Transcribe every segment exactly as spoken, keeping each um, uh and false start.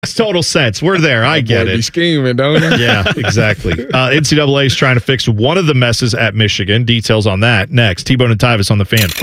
Makes total sense. We're there. I get Boy, it. Be scheming, don't you? Yeah, exactly. Uh, N C double A is trying to fix one of the messes at Michigan. Details on that next. T-Bone and Tyvis on the Fan.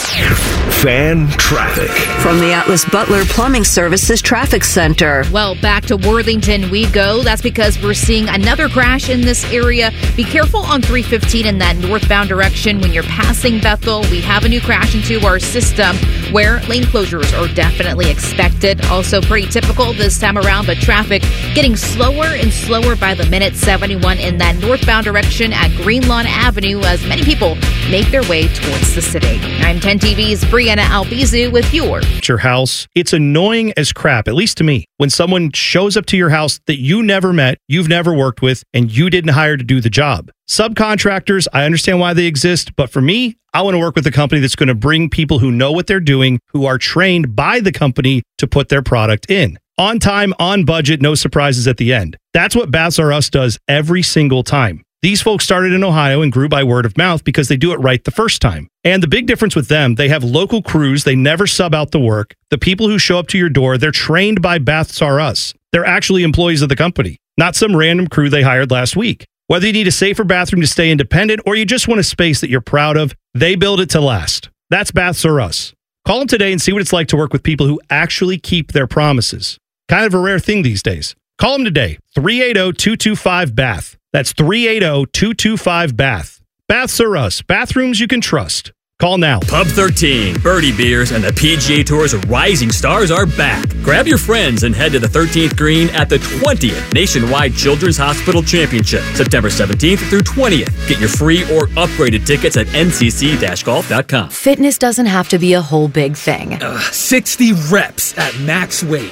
Fan traffic. From the Atlas Butler Plumbing Services Traffic Center. Well, back to Worthington we go. That's because we're seeing another crash in this area. Be careful on three fifteen in that northbound direction when you're passing Bethel. We have a new crash into our system where lane closures are definitely expected. Also pretty typical this time around, but traffic getting slower and slower by the minute. seventy-one in that northbound direction at Greenlawn Avenue as many people make their way towards the city. I'm ten T V's Brianna Albizu with your Your house. It's annoying as crap, at least to me, when someone shows up to your house that you never met, you've never worked with, and you didn't hire to do the job. Subcontractors, I understand why they exist, but for me, I want to work with a company that's going to bring people who know what they're doing, who are trained by the company to put their product in. On time, on budget, no surprises at the end. That's what Baths R Us does every single time. These folks started in Ohio and grew by word of mouth because they do it right the first time. And the big difference with them, they have local crews. They never sub out the work. The people who show up to your door, they're trained by Baths R Us. They're actually employees of the company, not some random crew they hired last week. Whether you need a safer bathroom to stay independent or you just want a space that you're proud of, they build it to last. That's Baths R Us. Call them today and see what it's like to work with people who actually keep their promises. Kind of a rare thing these days. Call them today, three eight zero, two two five, B A T H. That's three eight zero, two two five, B A T H. Baths R Us, bathrooms you can trust. Call now. Pub thirteen, Birdie Beers, and the P G A Tour's rising stars are back. Grab your friends and head to the thirteenth green at the twentieth Nationwide Children's Hospital Championship, September seventeenth through twentieth. Get your free or upgraded tickets at N C C golf dot com. Fitness doesn't have to be a whole big thing. Uh, sixty reps at max weight.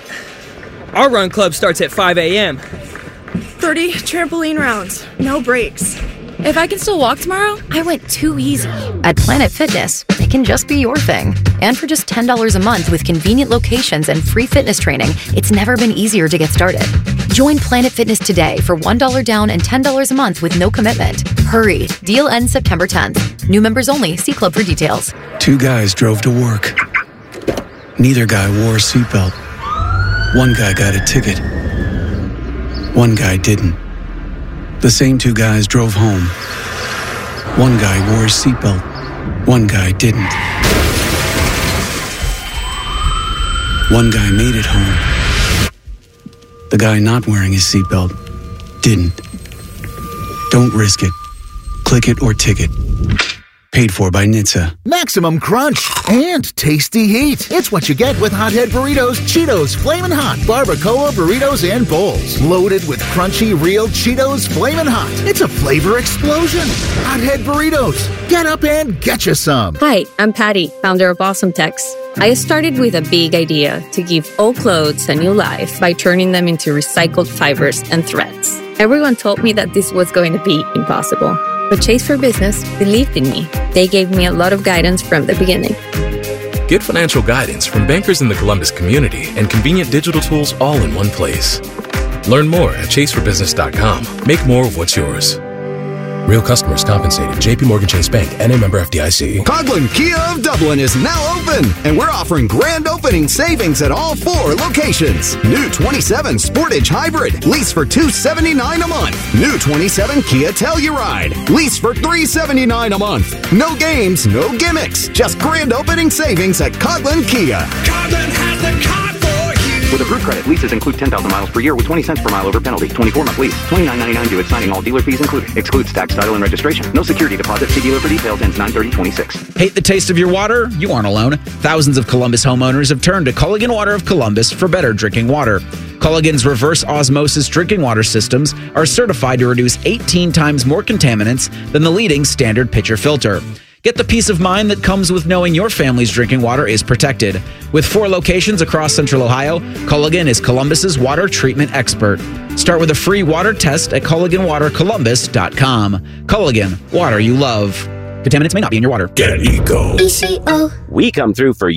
Our run club starts at five a.m. thirty trampoline rounds, no breaks. If I can still walk tomorrow, I went too easy. At Planet Fitness, it can just be your thing. And for just ten dollars a month with convenient locations and free fitness training, it's never been easier to get started. Join Planet Fitness today for one dollar down and ten dollars a month with no commitment. Hurry. Deal ends September tenth. New members only. See club for details. Two guys drove to work. Neither guy wore a seatbelt. One guy got a ticket. One guy didn't. The same two guys drove home. One guy wore a seatbelt. One guy didn't. One guy made it home. The guy not wearing his seatbelt didn't. Don't risk it. Click it or ticket. Paid for by N H T S A. Maximum crunch and tasty heat. It's what you get with Hothead Burritos, Cheetos, Flamin' Hot, Barbacoa Burritos, and Bowls. Loaded with crunchy, real Cheetos Flamin' Hot. It's a flavor explosion. Hothead Burritos. Get up and get you some. Hi, I'm Patty, founder of Awesome Tex. I started with a big idea to give old clothes a new life by turning them into recycled fibers and threads. Everyone told me that this was going to be impossible. But Chase for Business believed in me. They gave me a lot of guidance from the beginning. Get financial guidance from bankers in the Columbus community and convenient digital tools all in one place. Learn more at chase for business dot com. Make more of what's yours. Real customers compensated. J P Morgan Chase Bank, N A member F D I C. Coghlan Kia of Dublin is now open, and we're offering grand opening savings at all four locations. New twenty-seven Sportage Hybrid, lease for two hundred seventy-nine dollars a month. New twenty-seven Kia Telluride, lease for three hundred seventy-nine dollars a month. No games, no gimmicks, just grand opening savings at Coghlan Kia. Coghlan has the car for you. With approved credit, leases include ten thousand miles per year with twenty cents per mile over penalty. twenty-four month lease. twenty-nine ninety-nine due at signing, all dealer fees included. Excludes tax, title, and registration. No security deposit. See dealer for details. Ends nine thirty twenty-six. Hate the taste of your water? You aren't alone. Thousands of Columbus homeowners have turned to Culligan Water of Columbus for better drinking water. Culligan's reverse osmosis drinking water systems are certified to reduce eighteen times more contaminants than the leading standard pitcher filter. Get the peace of mind that comes with knowing your family's drinking water is protected. With four locations across Central Ohio, Culligan is Columbus's water treatment expert. Start with a free water test at culligan water columbus dot com. Culligan, water you love. Contaminants may not be in your water. Get Eco. E C O. We come through for you.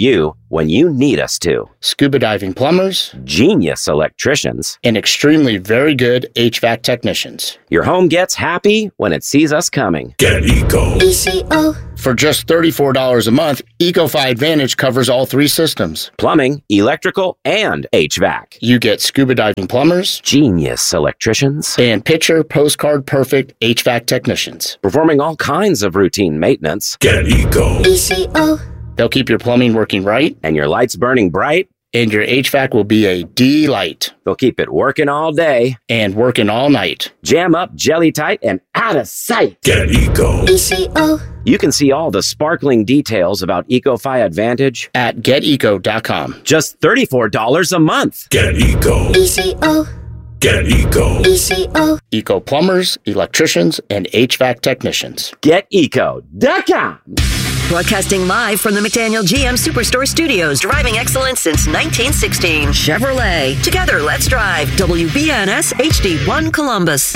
when you need us to. Scuba diving plumbers, Genius electricians, and extremely very good H V A C technicians. Your home gets happy when it sees us coming. Get Eco. E C O. For just thirty-four dollars a month, EcoFi Advantage covers all three systems. Plumbing, electrical, and H V A C. You get scuba diving plumbers, Genius electricians, and picture postcard perfect H V A C technicians. Performing all kinds of routine maintenance. Get Eco. E C O. They'll keep your plumbing working right, and your lights burning bright, and your H V A C will be a delight. They'll keep it working all day and working all night. Jam up, jelly tight, and out of sight. Get Eco. E C O. You can see all the sparkling details about EcoFi Advantage at get eco dot com. Just thirty-four dollars a month. Get Eco. E C O. Get Eco. E C O. Eco plumbers, electricians, and H V A C technicians. get eco dot com. Broadcasting live from the McDaniel G M Superstore Studios. Driving excellence since nineteen sixteen. Chevrolet. Together, let's drive. W B N S H D one Columbus.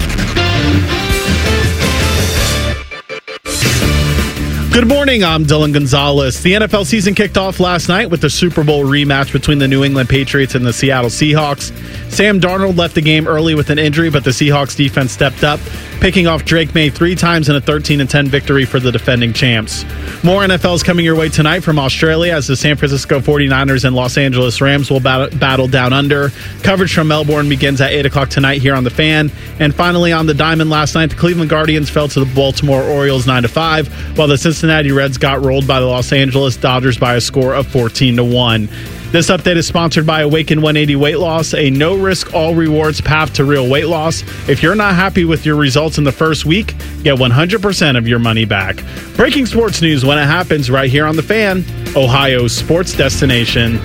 Good morning, I'm Dylan Gonzalez. The N F L season kicked off last night with the Super Bowl rematch between the New England Patriots and the Seattle Seahawks. Sam Darnold left the game early with an injury, but the Seahawks defense stepped up, picking off Drake May three times in a thirteen to ten victory for the defending champs. More N F L is coming your way tonight from Australia as the San Francisco forty-niners and Los Angeles Rams will bat- battle down under. Coverage from Melbourne begins at eight o'clock tonight here on The Fan. And finally on the Diamond last night, the Cleveland Guardians fell to the Baltimore Orioles nine to five, while the Cincinnati Reds got rolled by the Los Angeles Dodgers by a score of fourteen to one. This update is sponsored by Awaken one eighty Weight Loss, a no-risk, all-rewards path to real weight loss. If you're not happy with your results in the first week, get one hundred percent of your money back. Breaking sports news when it happens right here on The Fan, Ohio's sports destination.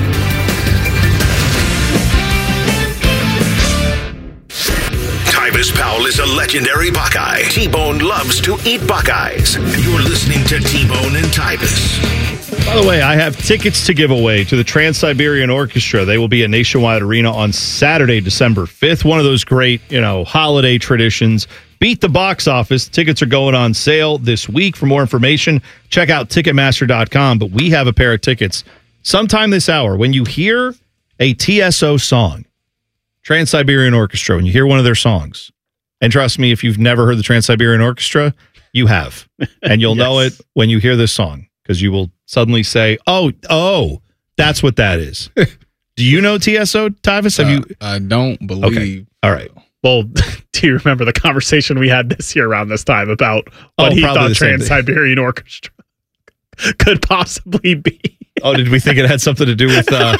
Tyvis Powell is a legendary Buckeye. T-Bone loves to eat Buckeyes. You're listening to T-Bone and Tyvis. By the way, I have tickets to give away to the Trans-Siberian Orchestra. They will be at Nationwide Arena on Saturday, December fifth. One of those great, you know, holiday traditions. Beat the box office. Tickets are going on sale this week. For more information, check out Ticketmaster dot com. But we have a pair of tickets sometime this hour. When you hear a T S O song, Trans-Siberian Orchestra, when you hear one of their songs, and trust me, if you've never heard the Trans-Siberian Orchestra, you have. And you'll yes. know it when you hear this song, because you will suddenly say, oh, oh, that's what that is. Do you know T S O, Tyvis? Have uh, you? I don't believe. Okay. All right. Well, do you remember the conversation we had this year around this time about what oh, he thought Trans-Siberian Orchestra could possibly be? Oh, did we think it had something to do with uh,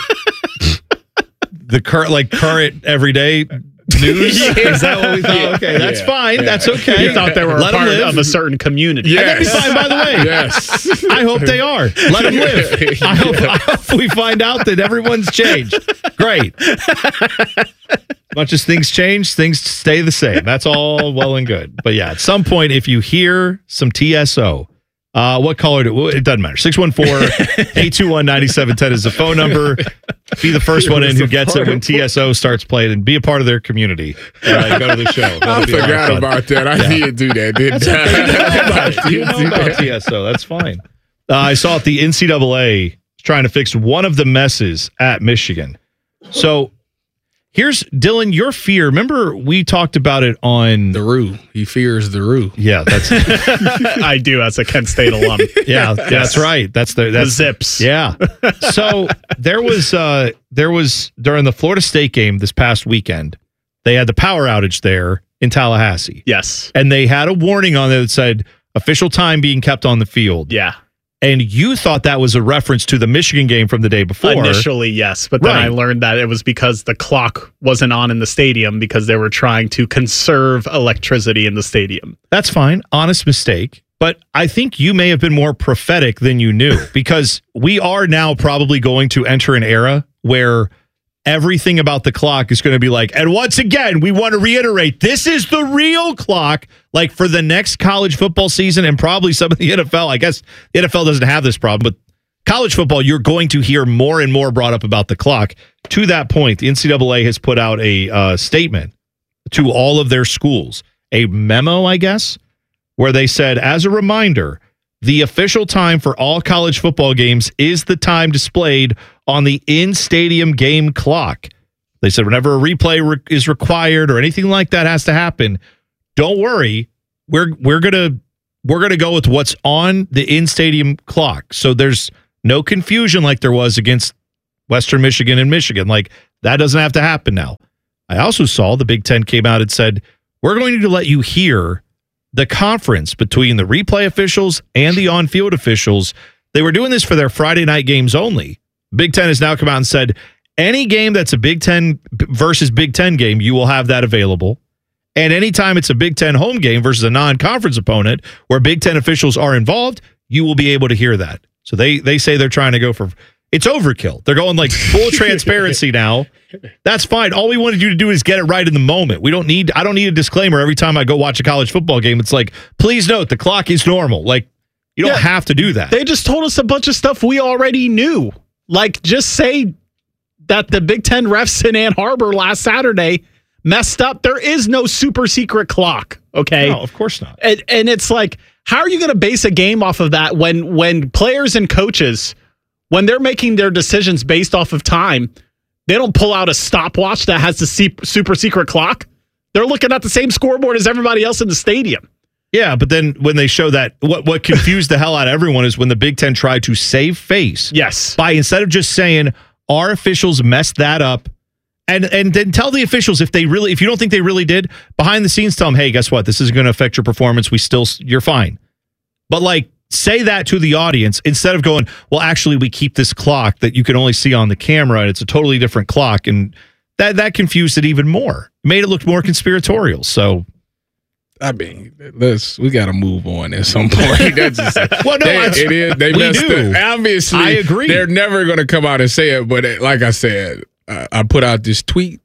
the current, like current everyday news? Yeah. Is that what we thought? Yeah. Okay, that's yeah. fine. Yeah. That's okay. You thought they were Let a part of a certain community. Yes. And that'd be fine, by the way. Yes. I hope they are. Let them live. I hope, I hope we find out that everyone's changed. Great. As much as things change, things stay the same. That's all well and good. But yeah, at some point, if you hear some T S O, uh, what caller? Do, it doesn't matter. six one four, eight two one, nine seven one zero is the phone number. Be the first one in who gets it when T S O starts playing, and be a part of their community. Uh, go to the show. I forgot about that. I yeah. did do that, didn't I? You know about T S O. That's fine. Uh, I saw it. The N C double A is trying to fix one of the messes at Michigan. So here's, Dylan, your fear. Remember we talked about it on the Roo. He fears the Roo. Yeah, that's I do as a Kent State alum. Yeah, yes. That's right. That's the that's the Zips. Yeah. So there was uh there was during the Florida State game this past weekend, they had the power outage there in Tallahassee. Yes. And they had a warning on there that said official time being kept on the field. Yeah. And you thought that was a reference to the Michigan game from the day before. Initially, yes. But then right. I learned that it was because the clock wasn't on in the stadium because they were trying to conserve electricity in the stadium. That's fine. Honest mistake. But I think you may have been more prophetic than you knew, because we are now probably going to enter an era where everything about the clock is going to be like, and once again, we want to reiterate, this is the real clock, like for the next college football season and probably some of the N F L. I guess the N F L doesn't have this problem, but college football, you're going to hear more and more brought up about the clock. To that point, the N C double A has put out a uh, statement to all of their schools, a memo, I guess, where they said, as a reminder, The official time for all college football games is the time displayed on the in-stadium game clock. They said whenever a replay re- is required or anything like that has to happen, don't worry. We're we're gonna we're gonna go with what's on the in-stadium clock. So there's no confusion like there was against Western Michigan and Michigan. Like, that doesn't have to happen now. I also saw the Big Ten came out and said, we're going to let you hear the conference between the replay officials and the on-field officials. They were doing this for their Friday night games only. Big Ten has now come out and said, any game that's a Big Ten versus Big Ten game, you will have that available. And anytime it's a Big Ten home game versus a non-conference opponent where Big Ten officials are involved, you will be able to hear that. So they they say they're trying to go for, it's overkill. They're going like full transparency now. That's fine. All we wanted you to do is get it right in the moment. We don't need, I don't need a disclaimer every time I go watch a college football game. It's like, please note the clock is normal. Like, you don't yeah, have to do that. They just told us a bunch of stuff we already knew. Like, just say that the Big Ten refs in Ann Arbor last Saturday messed up. There is no super secret clock. Okay. No, of course not. And, and it's like, how are you going to base a game off of that when when players and coaches, when they're making their decisions based off of time, they don't pull out a stopwatch that has the super secret clock? They're looking at the same scoreboard as everybody else in the stadium. Yeah, but then when they show that, what what confused the hell out of everyone is when the Big Ten tried to save face. Yes. By instead of just saying, our officials messed that up, and and then tell the officials if they really, if you don't think they really did, behind the scenes tell them, hey, guess what? This isn't going to affect your performance. We still, you're fine. But like, say that to the audience instead of going, well, actually, we keep this clock that you can only see on the camera, and it's a totally different clock, and that that confused it even more. It made it look more conspiratorial. So, I mean, let's we got to move on at some point. That's just, well, no, they, it is. They messed do. up. Obviously, I agree. They're never going to come out and say it. But it, like I said, I, I put out this tweet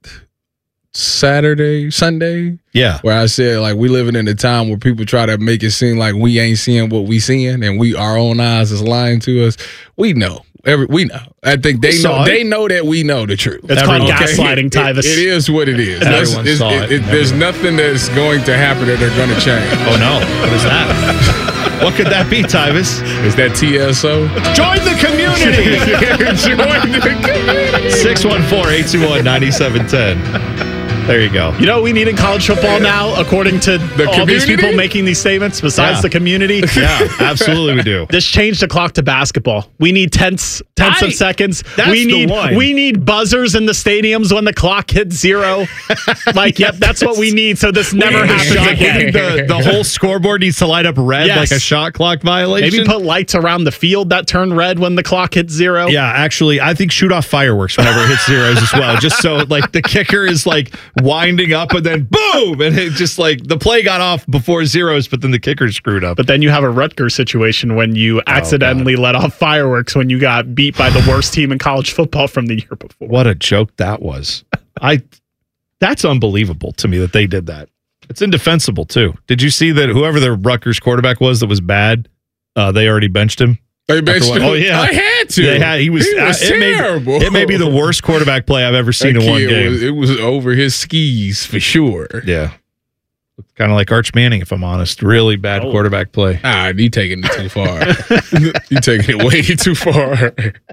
Saturday, Sunday, yeah, where I said like we living in a time where people try to make it seem like we ain't seeing what we seeing, and we our own eyes is lying to us. We know. Every, we know. I think they know. It. They know that we know the truth. It's Everyone. called gaslighting, Tyvis. It, it is what it is. Everyone it's, saw it, it. it there's nothing that's going to happen that they're going to change. Oh no! What is that? What could that be, Tyvis? Is that T S O? Join the community. Join the community. six one four, eight two one, nine seven one zero. There you go. You know what we need in college football now, according to the all community? these people making these statements, besides yeah. the community? Yeah, absolutely we do. Just change the clock to basketball. We need tenths, tenths I, of seconds. That's we need the one. we need buzzers in the stadiums when the clock hits zero. Like, yep, that's what we need. So this never happens shot, again. The, the whole scoreboard needs to light up red yes. like a shot clock violation. Maybe put lights around the field that turn red when the clock hits zero. Yeah, actually, I think shoot off fireworks whenever it hits zeros as well. Just so like the kicker is like winding up. But then boom, and it just like the play got off before zeros, but then the kicker screwed up. But then you have a Rutgers situation when you accidentally oh, let off fireworks when you got beat by the worst team in college football from the year before. What a joke that was! I that's unbelievable to me that they did that. It's indefensible too. Did you see that whoever the Rutgers quarterback was that was bad, uh, they already benched him? They benched him. Oh yeah, I had to. They had. He was, he was uh, it terrible. May, it may be the worst quarterback play I've ever seen that in one game. Was, it was over his skis for sure. Yeah, kind of like Arch Manning, if I'm honest. Really bad oh. quarterback play. Ah, you taking it too far. You taking it way too far.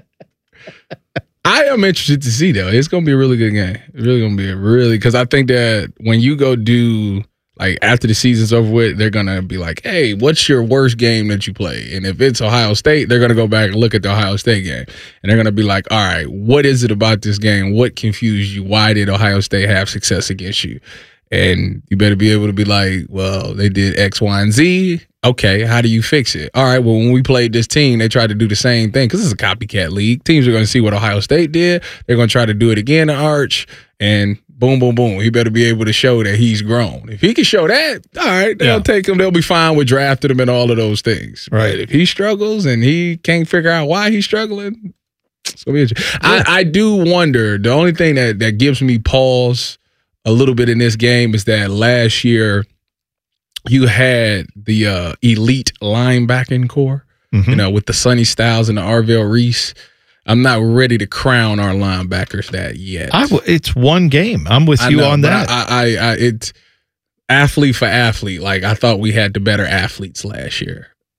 I am interested to see though. It's gonna be a really good game. It's really gonna be a really because I think that when you go do. Like, after the season's over with, they're going to be like, hey, what's your worst game that you play? And if it's Ohio State, they're going to go back and look at the Ohio State game. And they're going to be like, all right, what is it about this game? What confused you? Why did Ohio State have success against you? And you better be able to be like, well, they did X, Y, and Z. Okay, how do you fix it? All right, well, when we played this team, they tried to do the same thing because this is a copycat league. Teams are going to see what Ohio State did. They're going to try to do it again to Arch. And boom, boom, boom. He better be able to show that he's grown. If he can show that, all right, they'll yeah. take him. They'll be fine with drafting him and all of those things. Right. But if he struggles and he can't figure out why he's struggling, it's going to be interesting. Yeah. I, I do wonder, the only thing that, that gives me pause a little bit in this game is that last year you had the uh, elite linebacking core, mm-hmm. you know, with the Sonny Styles and the Arvell Reese. I'm not ready to crown our linebackers that yet. I w- it's one game. I'm with I you know, on that. I, I, I, it's athlete for athlete. Like I thought we had the better athletes last year.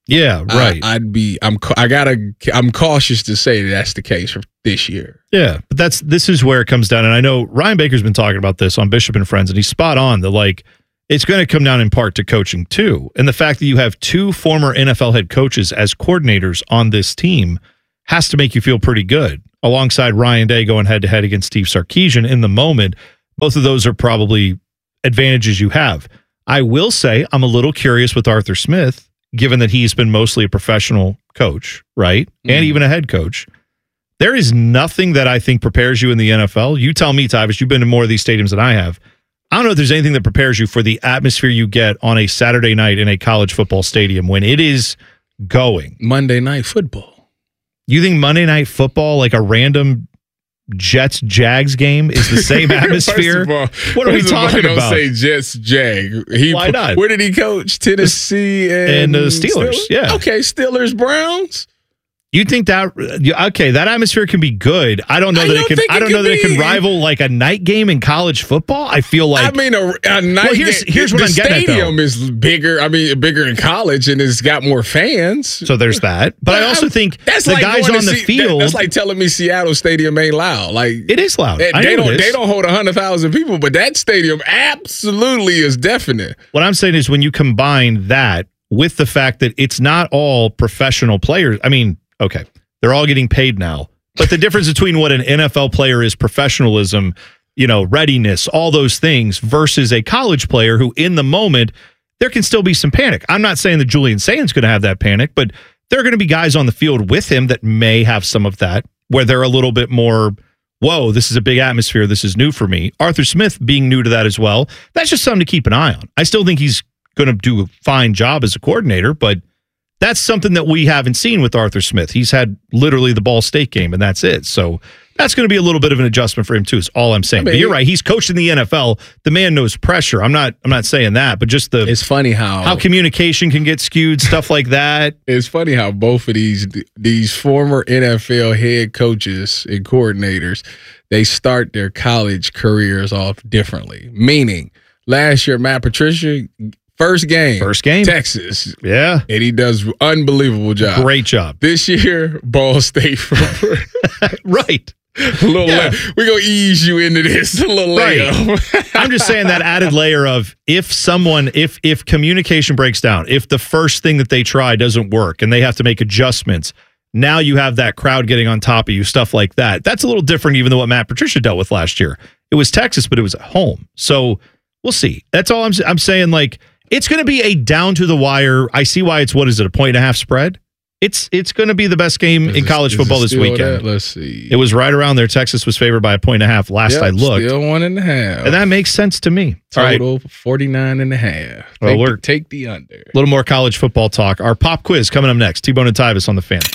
Yeah, right. I, I'd be. I'm. I gotta. I'm cautious to say that that's the case for this year. Yeah, but that's this is where it comes down. And I know Ryan Baker's been talking about this on Bishop and Friends, and he's spot on. That like it's going to come down in part to coaching too, and the fact that you have two former N F L head coaches as coordinators on this team has to make you feel pretty good. Alongside Ryan Day going head to head against Steve Sarkisian in the moment, both of those are probably advantages you have. I will say I'm a little curious with Arthur Smith, given that he's been mostly a professional coach, right? Mm. And even a head coach. There is nothing that I think prepares you in the N F L. You tell me, Tyvis, you've been to more of these stadiums than I have. I don't know if there's anything that prepares you for the atmosphere you get on a Saturday night in a college football stadium when it is going. Monday Night Football. You think Monday Night Football, like a random Jets Jags game, is the same atmosphere? First of all, what are we talking don't about? Say Jets Jag. He, Why not? Where did he coach? Tennessee and, and the Steelers. Steelers? Yeah. Okay, Steelers Browns. You think that okay? That atmosphere can be good. I don't know I that don't it can. think I don't it know can that it can be. rival like a night game in college football. I feel like. I mean, a, a night. Well, here's here's the what I'm getting at. Stadium Though. is bigger. I mean, bigger in college, and it's got more fans. So there's that. But I also think that's the like guys going on to the see, field. That, that's like telling me Seattle Stadium ain't loud. Like it is loud. They, I they know don't. it is. They don't hold a hundred thousand people, but that stadium absolutely is definite. What I'm saying is when you combine that with the fact that it's not all professional players. I mean, okay. They're all getting paid now. But the difference between what an N F L player is professionalism, you know, readiness, all those things versus a college player who in the moment, there can still be some panic. I'm not saying that Julian Saint's going to have that panic, but there are going to be guys on the field with him that may have some of that where they're a little bit more, whoa, this is a big atmosphere. This is new for me. Arthur Smith being new to that as well. That's just something to keep an eye on. I still think he's going to do a fine job as a coordinator, but that's something that we haven't seen with Arthur Smith. He's had literally the Ball State game, and that's it. So that's going to be a little bit of an adjustment for him too. Is all I'm saying. I mean, but you're right. He's coached in the N F L. The man knows pressure. I'm not. I'm not saying that, but just the. It's funny how how communication can get skewed, stuff like that. It's funny how both of these these former N F L head coaches and coordinators, they start their college careers off differently. Meaning, last year Matt Patricia. First game. First game. Texas. Yeah. And he does unbelievable job. Great job. This year, Ball State. Right. A little yeah. We're going to ease you into this a little later. Right. I'm just saying that added layer of if someone, if if communication breaks down, if the first thing that they try doesn't work and they have to make adjustments, now you have that crowd getting on top of you, stuff like that. That's a little different even than what Matt Patricia dealt with last year. It was Texas, but it was at home. So we'll see. That's all I'm, I'm saying, like, it's going to be a down to the wire. I see why it's, what is it, a point and a half spread? It's it's going to be the best game is in it, college football this weekend. That? Let's see. It was right around there. Texas was favored by a point and a half last yep, I looked. Still one and a half. And that makes sense to me. Total all right. forty-nine and a half. Well, take, we're, the, take the under. A little more college football talk. Our pop quiz coming up next. T-Bone and Tyvis on the Fan.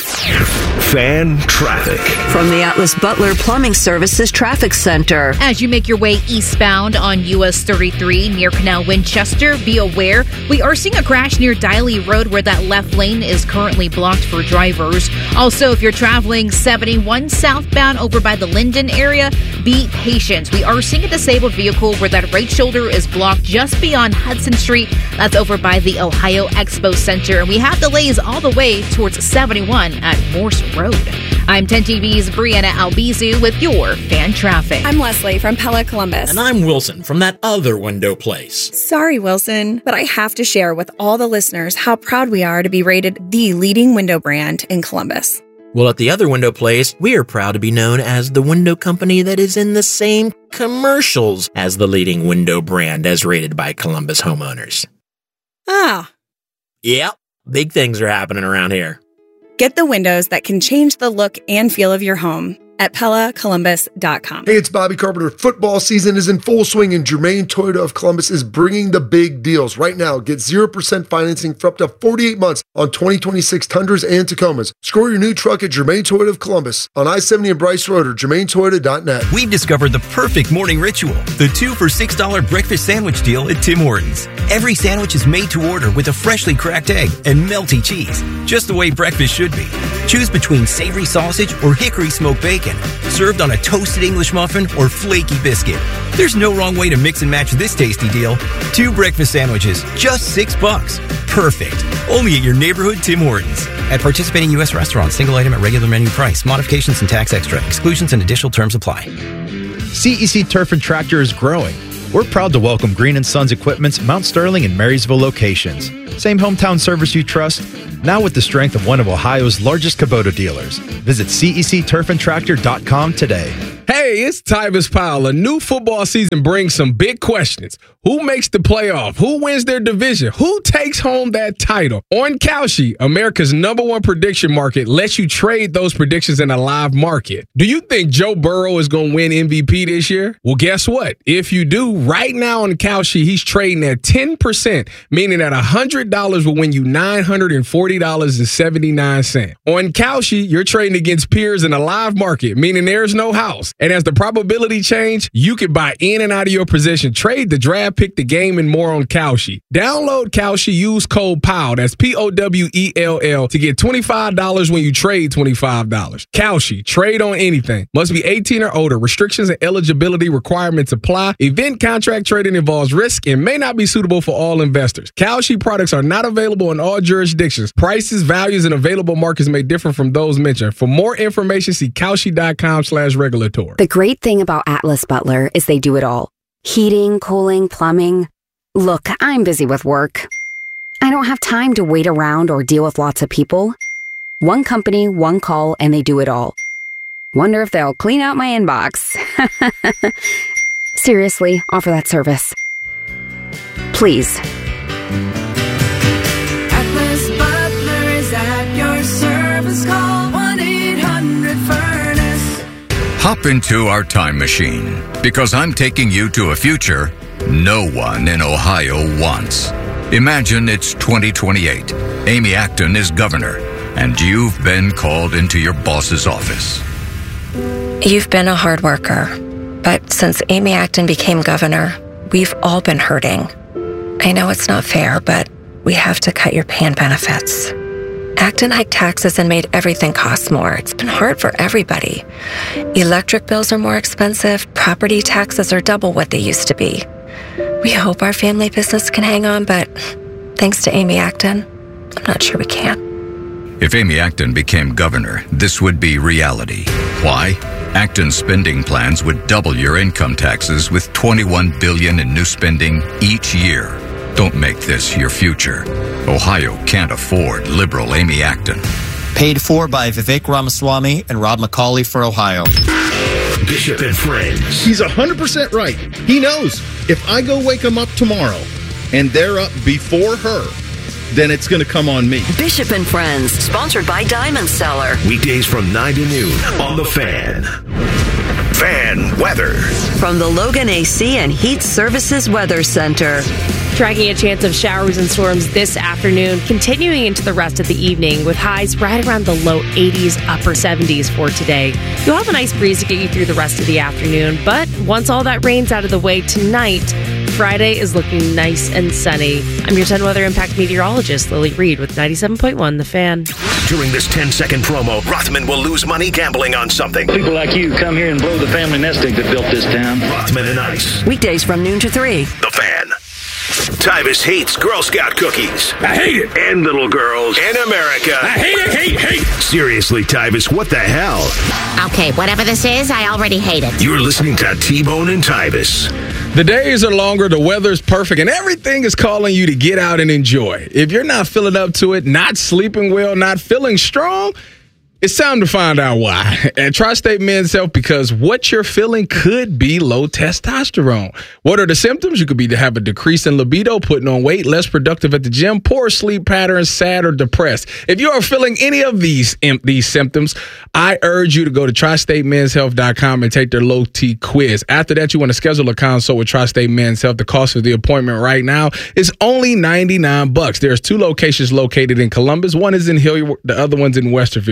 Fan traffic. From the Atlas Butler Plumbing Services Traffic Center. As you make your way eastbound on U S thirty-three near Canal Winchester, be aware we are seeing a crash near Diley Road where that left lane is currently blocked for drivers. Also, if you're traveling seventy-one southbound over by the Linden area, be patient. We are seeing a disabled vehicle where that right shoulder is blocked just beyond Hudson Street. That's over by the Ohio Expo Center. And we have delays all the way towards seventy-one at Morse Road. I'm ten T V's Brianna Albizu with your fan traffic. I'm Leslie from Pella Columbus. And I'm Wilson from that other window place. Sorry, Wilson, but I have to share with all the listeners how proud we are to be rated the leading window brand in Columbus. Well, at the other window place, we are proud to be known as the window company that is in the same commercials as the leading window brand as rated by Columbus homeowners. Ah. Yep, big things are happening around here. Get the windows that can change the look and feel of your home at Pella Columbus dot com. Hey, it's Bobby Carpenter. Football season is in full swing, and Germain Toyota of Columbus is bringing the big deals. Right now, get zero percent financing for up to forty-eight months on twenty twenty-six Tundras and Tacomas. Score your new truck at Germain Toyota of Columbus on I seventy and Bryce Road or Germain Toyota dot net. We've discovered the perfect morning ritual, the two for six dollars breakfast sandwich deal at Tim Hortons. Every sandwich is made to order with a freshly cracked egg and melty cheese, just the way breakfast should be. Choose between savory sausage or hickory smoked bacon, served on a toasted English muffin or flaky biscuit. There's no wrong way to mix and match this tasty deal. Two breakfast sandwiches, just six bucks. Perfect. Only at your neighborhood Tim Hortons. At participating U S restaurants, single item at regular menu price. Modifications and tax extra. Exclusions and additional terms apply. C E C Turf and Tractor is growing. We're proud to welcome Green and Sons Equipment's Mount Sterling and Marysville locations. Same hometown service you trust, now with the strength of one of Ohio's largest Kubota dealers. Visit C E C turf and tractor dot com today. Hey, it's Tyvis Powell. A new football season brings some big questions. Who makes the playoff? Who wins their division? Who takes home that title? On Kalshi, America's number one prediction market, lets you trade those predictions in a live market. Do you think Joe Burrow is going to win M V P this year? Well, guess what? If you do, right now on Kalshi, he's trading at ten percent, meaning that one hundred dollars will win you nine hundred forty dollars and seventy-nine cents. On Kalshi, you're trading against peers in a live market, meaning there's no house. And as the probability change, you can buy in and out of your position, trade the draft, pick the game, and more on Kalshi. Download Kalshi, use code POWELL, that's P O W E L L, to get twenty-five dollars when you trade twenty-five dollars. Kalshi, trade on anything. Must be eighteen or older. Restrictions and eligibility requirements apply. Event contract trading involves risk and may not be suitable for all investors. Kalshi products are not available in all jurisdictions. Prices, values, and available markets may differ from those mentioned. For more information, see Kalshi.com slash regulatory. The great thing about Atlas Butler is they do it all. Heating, cooling, plumbing. Look, I'm busy with work. I don't have time to wait around or deal with lots of people. One company, one call, and they do it all. Wonder if they'll clean out my inbox. Seriously, offer that service. Please. Atlas Butler is at your service. Call one eight hundred furnace. Hop into our time machine, because I'm taking you to a future no one in Ohio wants. Imagine it's twenty twenty-eight. Amy Acton is governor, and you've been called into your boss's office. You've been a hard worker, but since Amy Acton became governor, we've all been hurting. I know it's not fair, but we have to cut your pay and benefits. Acton hiked taxes and made everything cost more. It's been hard for everybody. Electric bills are more expensive. Property taxes are double what they used to be. We hope our family business can hang on, but thanks to Amy Acton, I'm not sure we can. If Amy Acton became governor, this would be reality. Why? Acton's spending plans would double your income taxes with twenty-one billion dollars in new spending each year. Don't make this your future. Ohio can't afford liberal Amy Acton. Paid for by Vivek Ramaswamy and Rob McCauley for Ohio. Bishop and Friends. He's one hundred percent right. He knows if I go wake him up tomorrow and they're up before her, then it's going to come on me. Bishop and Friends, sponsored by Diamond Seller. Weekdays from nine to noon on The Fan. Fan weather. From the Logan A C and Heat Services Weather Center. Tracking a chance of showers and storms this afternoon, continuing into the rest of the evening with highs right around the low eighties, upper seventies for today. You'll have a nice breeze to get you through the rest of the afternoon, but once all that rain's out of the way tonight, Friday is looking nice and sunny. I'm your ten Weather Impact meteorologist, Lily Reed, with ninety-seven point one The Fan. During this ten-second promo, Rothman will lose money gambling on something. People like you come here and blow the family nest egg that built this town. Rothman and Ice. Weekdays from noon to three. The Fan. Tyvis hates Girl Scout cookies. I hate it. And little girls. And America. I hate it, hate, hate. Seriously, Tyvis, what the hell? Okay, whatever this is, I already hate it. You're listening to T-Bone and Tyvis. The days are longer, the weather's perfect, and everything is calling you to get out and enjoy. If you're not feeling up to it, not sleeping well, not feeling strong, it's time to find out why at Tri-State Men's Health, because what you're feeling could be low testosterone. What are the symptoms? You could be to have a decrease in libido, putting on weight, less productive at the gym, poor sleep patterns, sad or depressed. If you are feeling any of these these symptoms, I urge you to go to tri state men's health dot com and take their low T quiz. After that, you want to schedule a consult with Tri-State Men's Health. The cost of the appointment right now is only ninety-nine bucks. There's two locations located in Columbus. One is in Hilliard, the other one's in Westerville. Most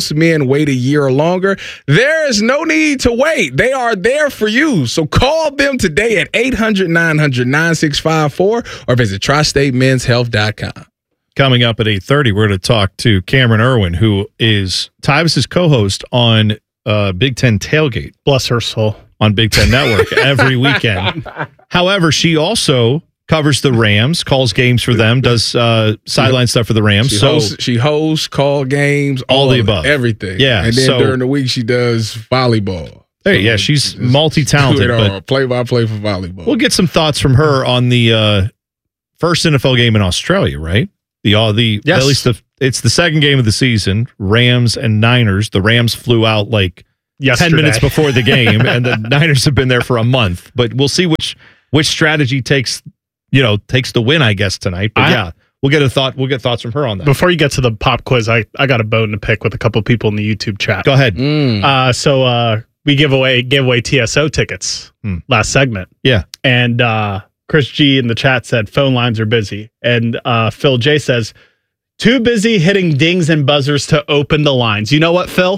most men wait a year or longer. There is no need to wait. They are there for you. So call them today at eight hundred, nine hundred, nine six five four or visit tri state men's health dot com. Coming up at eight thirty, we're going to talk to Cameron Irwin, who is Tyvus's co-host on uh, Big Ten Tailgate. Bless her soul. On Big Ten Network every weekend. However, she also covers the Rams, calls games for them, does uh, sideline stuff for the Rams. She, so hosts, she hosts, call games, all, all the of above. It, everything. Yeah. And then so, during the week, she does volleyball. Hey, yeah, she's multi-talented. But play-by-play for volleyball. We'll get some thoughts from her on the uh, first N F L game in Australia, right? The all the yes. At least the it's the second game of the season. Rams and Niners. The Rams flew out like Yesterday. ten minutes before the game, and the Niners have been there for a month. But we'll see which which strategy takes you know takes the win, I guess, tonight. But I, yeah, we'll get a thought. We'll get thoughts from her on that. Before you get to the pop quiz, I I got a bone to pick with a couple of people in the YouTube chat. Go ahead. Mm. Uh, so uh, we give away give away T S O tickets Hmm. last segment. Yeah, and uh, Chris G in the chat said phone lines are busy, and uh, Phil J says too busy hitting dings and buzzers to open the lines. You know what, Phil?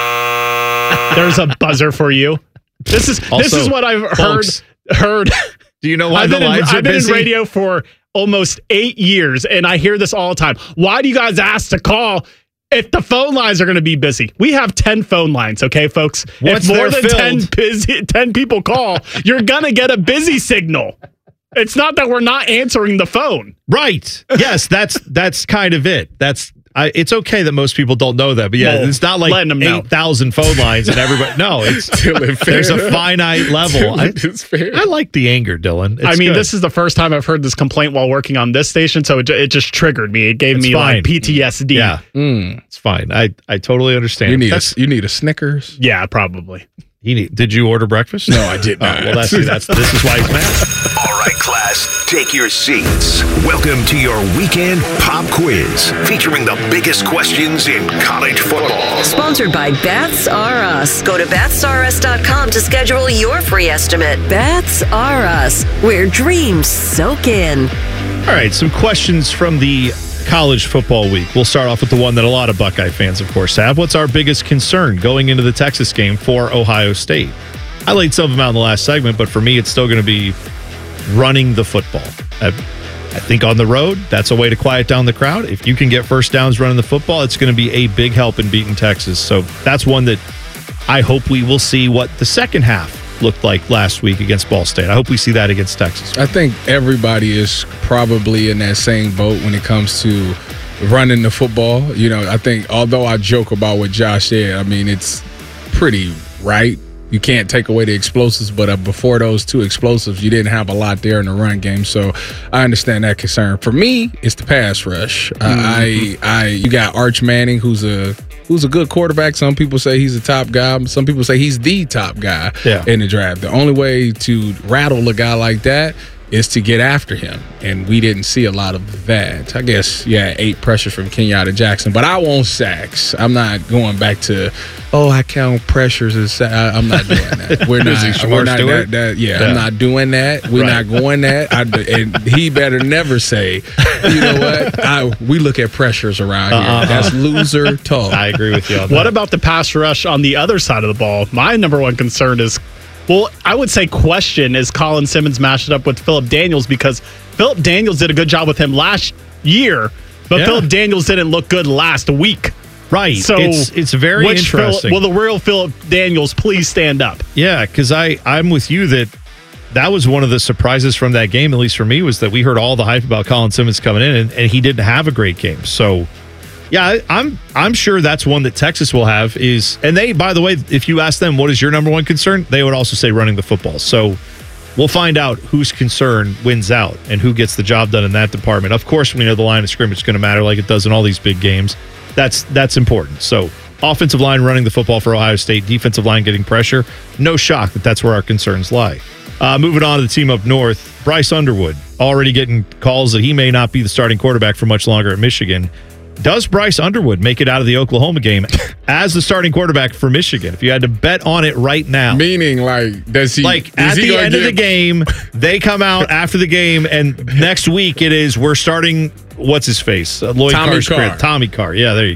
There's a buzzer for you. This is Also, this is what I've heard folks, heard. Do you know why I've the been, lines in, are I've been busy? in radio for almost eight years, and I hear this all the time. Why do you guys ask to call if the phone lines are going to be busy? We have ten phone lines, okay, folks? Once if more they're than filled- ten, busy, ten people call, you're going to get a busy signal. It's not that we're not answering the phone. Right. Yes, that's that's kind of it. That's I, it's okay that most people don't know that, but yeah, Well, it's not like letting them know. eight thousand phone lines and everybody. No, it's there's a finite level. I, It's fair. I like the anger, Dylan. It's I mean, good. this is the first time I've heard this complaint while working on this station, so it, ju- it just triggered me. It gave It's me fine. like P T S D. Yeah, Mm. it's fine. I I totally understand. You need a, That's, you need a Snickers. Yeah, probably. you need, did you order breakfast? No, I did Oh, not. well, that's that's this is why he's mad. All right, class, take your seats. Welcome to your weekend pop quiz, featuring the biggest questions in college football. Sponsored by Baths R Us. Go to baths r us dot com to schedule your free estimate. Baths R Us, where dreams soak in. All right, some questions from the college football week. We'll start off with the one that a lot of Buckeye fans, of course, have. What's our biggest concern going into the Texas game for Ohio State? I laid some of them out in the last segment, but for me, it's still going to be running the football. I, I think on the road, that's a way to quiet down the crowd. If you can get first downs running the football, it's going to be a big help in beating Texas. So that's one that I hope we will see what the second half looked like last week against Ball State. I hope we see that against Texas. I think everybody is probably in that same boat when it comes to running the football. You know, I think although I joke about what Josh said, I mean, it's pretty right. You can't take away the explosives, but uh, before those two explosives, you didn't have a lot there in the run game. So I understand that concern. For me, it's the pass rush. Uh, Mm-hmm. I, I, you got Arch Manning, who's a who's a good quarterback. Some people say he's a top guy. Some people say he's the top guy Yeah. in the draft. The only way to rattle a guy like that is to get after him, and we didn't see a lot of that. I guess, yeah, eight pressure from Kenyatta Jackson, but I want sacks. I'm not going back to, oh, I count pressures as sa- I, I'm not doing that. We're Is he not. Shamar We're not Stewart? that, that, yeah, Yeah. I'm not doing that. We're Right. not going that. I, and he better never say, you know what? I, we look at pressures around here. Uh-uh. That's loser talk. I agree with you on that. What about the pass rush on the other side of the ball? My number one concern is, well, I would say question is Colin Simmons matched up with Philip Daniels, because Philip Daniels did a good job with him last year, but Yeah. Philip Daniels didn't look good last week. Right. So it's it's very which Phil- interesting. will the real Philip Daniels please stand up? Yeah, because I I'm with you that that was one of the surprises from that game, at least for me, was that we heard all the hype about Colin Simmons coming in, and, and he didn't have a great game. So, yeah, I, I'm I'm sure that's one that Texas will have. Is and they, by the way, if you ask them what is your number one concern, they would also say running the football. So we'll find out whose concern wins out and who gets the job done in that department. Of course, we know the line of scrimmage is going to matter like it does in all these big games. That's that's important. So offensive line running the football for Ohio State, defensive line getting pressure. No shock that that's where our concerns lie. Uh, moving on to the team up north, Bryce Underwood already getting calls that he may not be the starting quarterback for much longer at Michigan. Does Bryce Underwood make it out of the Oklahoma game as the starting quarterback for Michigan? If you had to bet on it right now. Meaning, like, does he? Like, is at he the gonna end of get- the game, they come out after the game, and next week it is, we're starting, what's his face? Uh, Lloyd Tommy Carr's Carr. career. Tommy Carr. Yeah, there you go.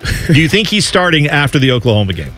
Do you think he's starting after the Oklahoma game?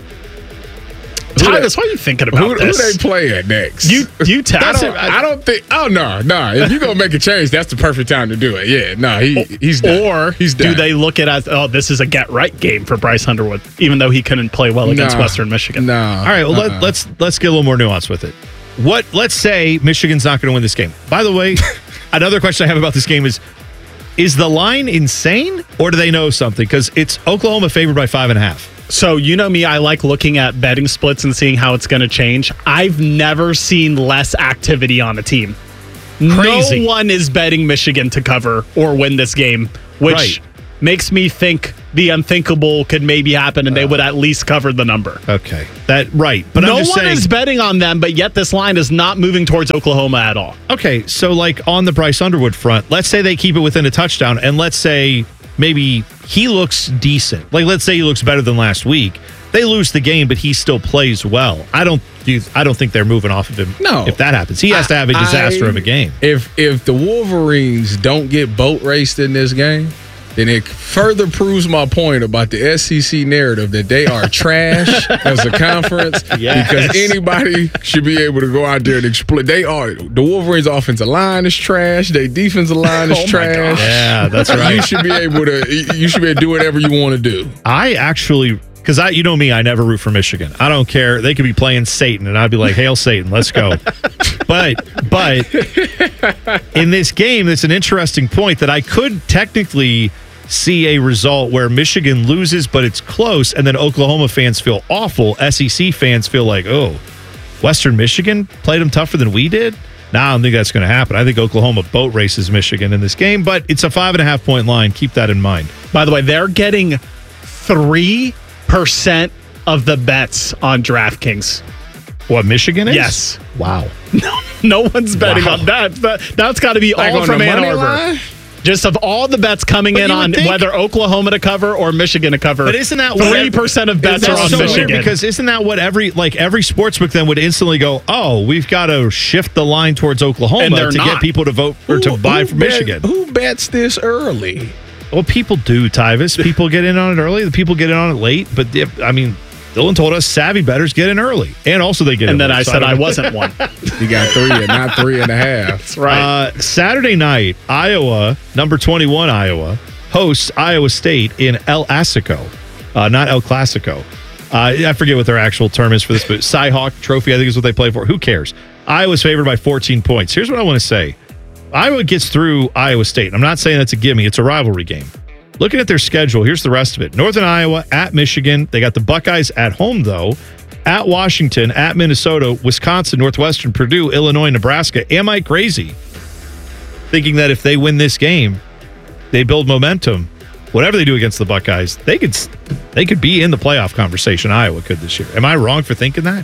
Tyvis, what are you thinking about who, this? Who they playing next? You, you tell I don't, I don't think. Oh no, no. If you gonna make a change, that's the perfect time to do it. Yeah, no, he he's done. Or he's do done. they look at it as, oh, this is a get right game for Bryce Underwood, even though he couldn't play well against No. Western Michigan? No. All right, well, Uh-uh. let, let's let's get a little more nuance with it. What? Let's say Michigan's not going to win this game. By the way, another question I have about this game is: is the line insane, or do they know something? Because it's Oklahoma favored by five and a half. So, you know me, I like looking at betting splits and seeing how it's going to change. I've never seen less activity on a team. Crazy. No one is betting Michigan to cover or win this game, which Right. makes me think the unthinkable could maybe happen and they would at least cover the number. Okay, that right, but no I'm just one saying. is betting on them, but yet this line is not moving towards Oklahoma at all. Okay, so like on the Bryce Underwood front, let's say they keep it within a touchdown, and let's say maybe he looks decent. Like let's say he looks better than last week. They lose the game, but he still plays well. I don't do. I don't think they're moving off of him. No. if that happens, he has to have a I- disaster of a game. If if the Wolverines don't get boat raced in this game, then it further proves my point about the S E C narrative that they are trash as a conference. Yes. Because anybody should be able to go out there and exploit. They are the Wolverines' offensive line is trash. Their defensive line is Oh my trash. gosh. Yeah, that's right. You should be able to. You should be able to do whatever you want to do. I actually, because I, you know me, I never root for Michigan. I don't care. They could be playing Satan, and I'd be like, "Hail Satan, let's go." but, but in this game, it's an interesting point that I could technically see a result where Michigan loses, but it's close, and then Oklahoma fans feel awful. S E C fans feel like, "Oh, Western Michigan played them tougher than we did." Nah, I don't think that's going to happen. I think Oklahoma boat races Michigan in this game, but it's a five and a half point line. Keep that in mind. By the way, they're getting three percent of the bets on DraftKings. What, Michigan is? Yes. Wow. No, no one's betting Wow. on that. That- That's got to be Like all on from the Ann money Arbor. line? Just of all the bets coming But in you would on think- whether Oklahoma to cover or Michigan to cover. But isn't that what three percent of bets That's are on so Michigan? weird because isn't that what every like every sportsbook then would instantly go, oh, we've got to shift the line towards Oklahoma And they're to get not. people to vote or to Who- buy who for bet- Michigan. Who bets this early? Well, people do, Tyvis. People get in on it early. The people get in on it late. But if, I mean, Dylan told us savvy bettors get in early, and also they get in. And then late, I so said I don't- wasn't one. You got three and not three and a half. That's right. Uh, Saturday night, Iowa, number twenty-one, Iowa hosts Iowa State in El Asico, uh, not El Clasico. Uh, I forget what their actual term is for this, but Cy-Hawk Trophy, I think is what they play for. Who cares? Iowa's favored by fourteen points. Here's what I want to say. Iowa gets through Iowa State. I'm not saying that's a gimme. It's a rivalry game. Looking at their schedule, here's the rest of it. Northern Iowa at Michigan. They got the Buckeyes at home, though. At Washington, at Minnesota, Wisconsin, Northwestern, Purdue, Illinois, Nebraska. Am I crazy thinking that if they win this game, they build momentum? Whatever they do against the Buckeyes, they could they could be in the playoff conversation. Iowa could this year. Am I wrong for thinking that?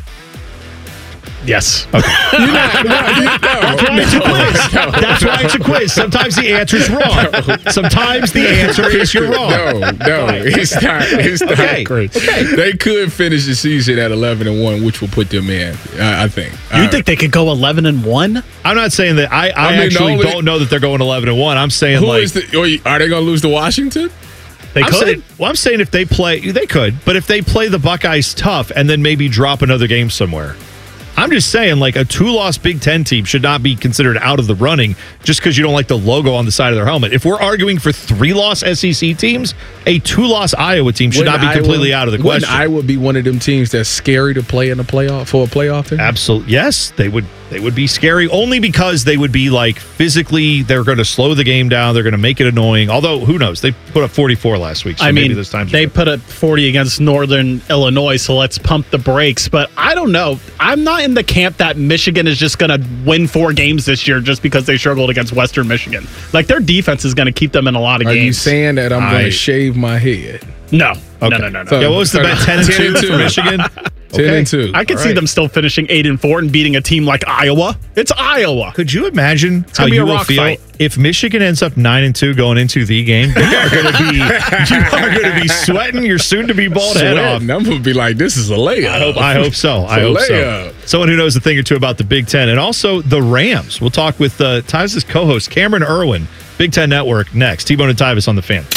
Yes. Okay. You're not, no, you, no, That's why it's a quiz. That's why it's a quiz. Sometimes the answer's wrong. Sometimes the answer is you're wrong. No, no, it's not. It's not. Okay, Chris. okay. They could finish the season at eleven and one, which will put them in. I, I think. You Uh, think they could go eleven and one? I'm not saying that. I, I, I mean, the actually only- don't know that they're going eleven and one. I'm saying who like is the? Are they going to lose to Washington? They I'm could. saying, well, I'm saying if they play, they could. But if they play the Buckeyes tough and then maybe drop another game somewhere. I'm just saying, like, a two-loss Big Ten team should not be considered out of the running just because you don't like the logo on the side of their helmet. If we're arguing for three-loss S E C teams, a two-loss Iowa team should Wouldn't not be completely Iowa- out of the wouldn't question. Iowa be one of them teams that's scary to play in a playoff for a playoff team? Absolutely, yes, they would. They would be scary only because they would be like physically. They're going to slow the game down. They're going to make it annoying. Although, who knows? They put up forty-four last week. So I maybe mean, this time they put up forty against Northern Illinois, so let's pump the brakes. But I don't know. I'm not in the camp that Michigan is just going to win four games this year just because they struggled against Western Michigan. Like, their defense is going to keep them in a lot of Are games. you saying that I'm going I- to shave my head? No. Okay. No, no, no, no. So- Yeah, what was the bet? ten and ten two and two. for Michigan. ten and two. I could All see right. them still finishing eight and four and beating a team like Iowa. It's Iowa. Could you imagine It's how gonna be you a will rock feel fight. if Michigan ends up nine and two going into the game? You are going to be you are going to be sweating your soon-to-be bald head off. And I'm gonna be like, this is a layup. I hope, I hope so. It's I a hope so. layup. Someone who knows a thing or two about the Big Ten and also the Rams. We'll talk with uh, Tyvus' co-host Cameron Irwin, Big Ten Network, next. T-Bone and Tyvus on the Fan.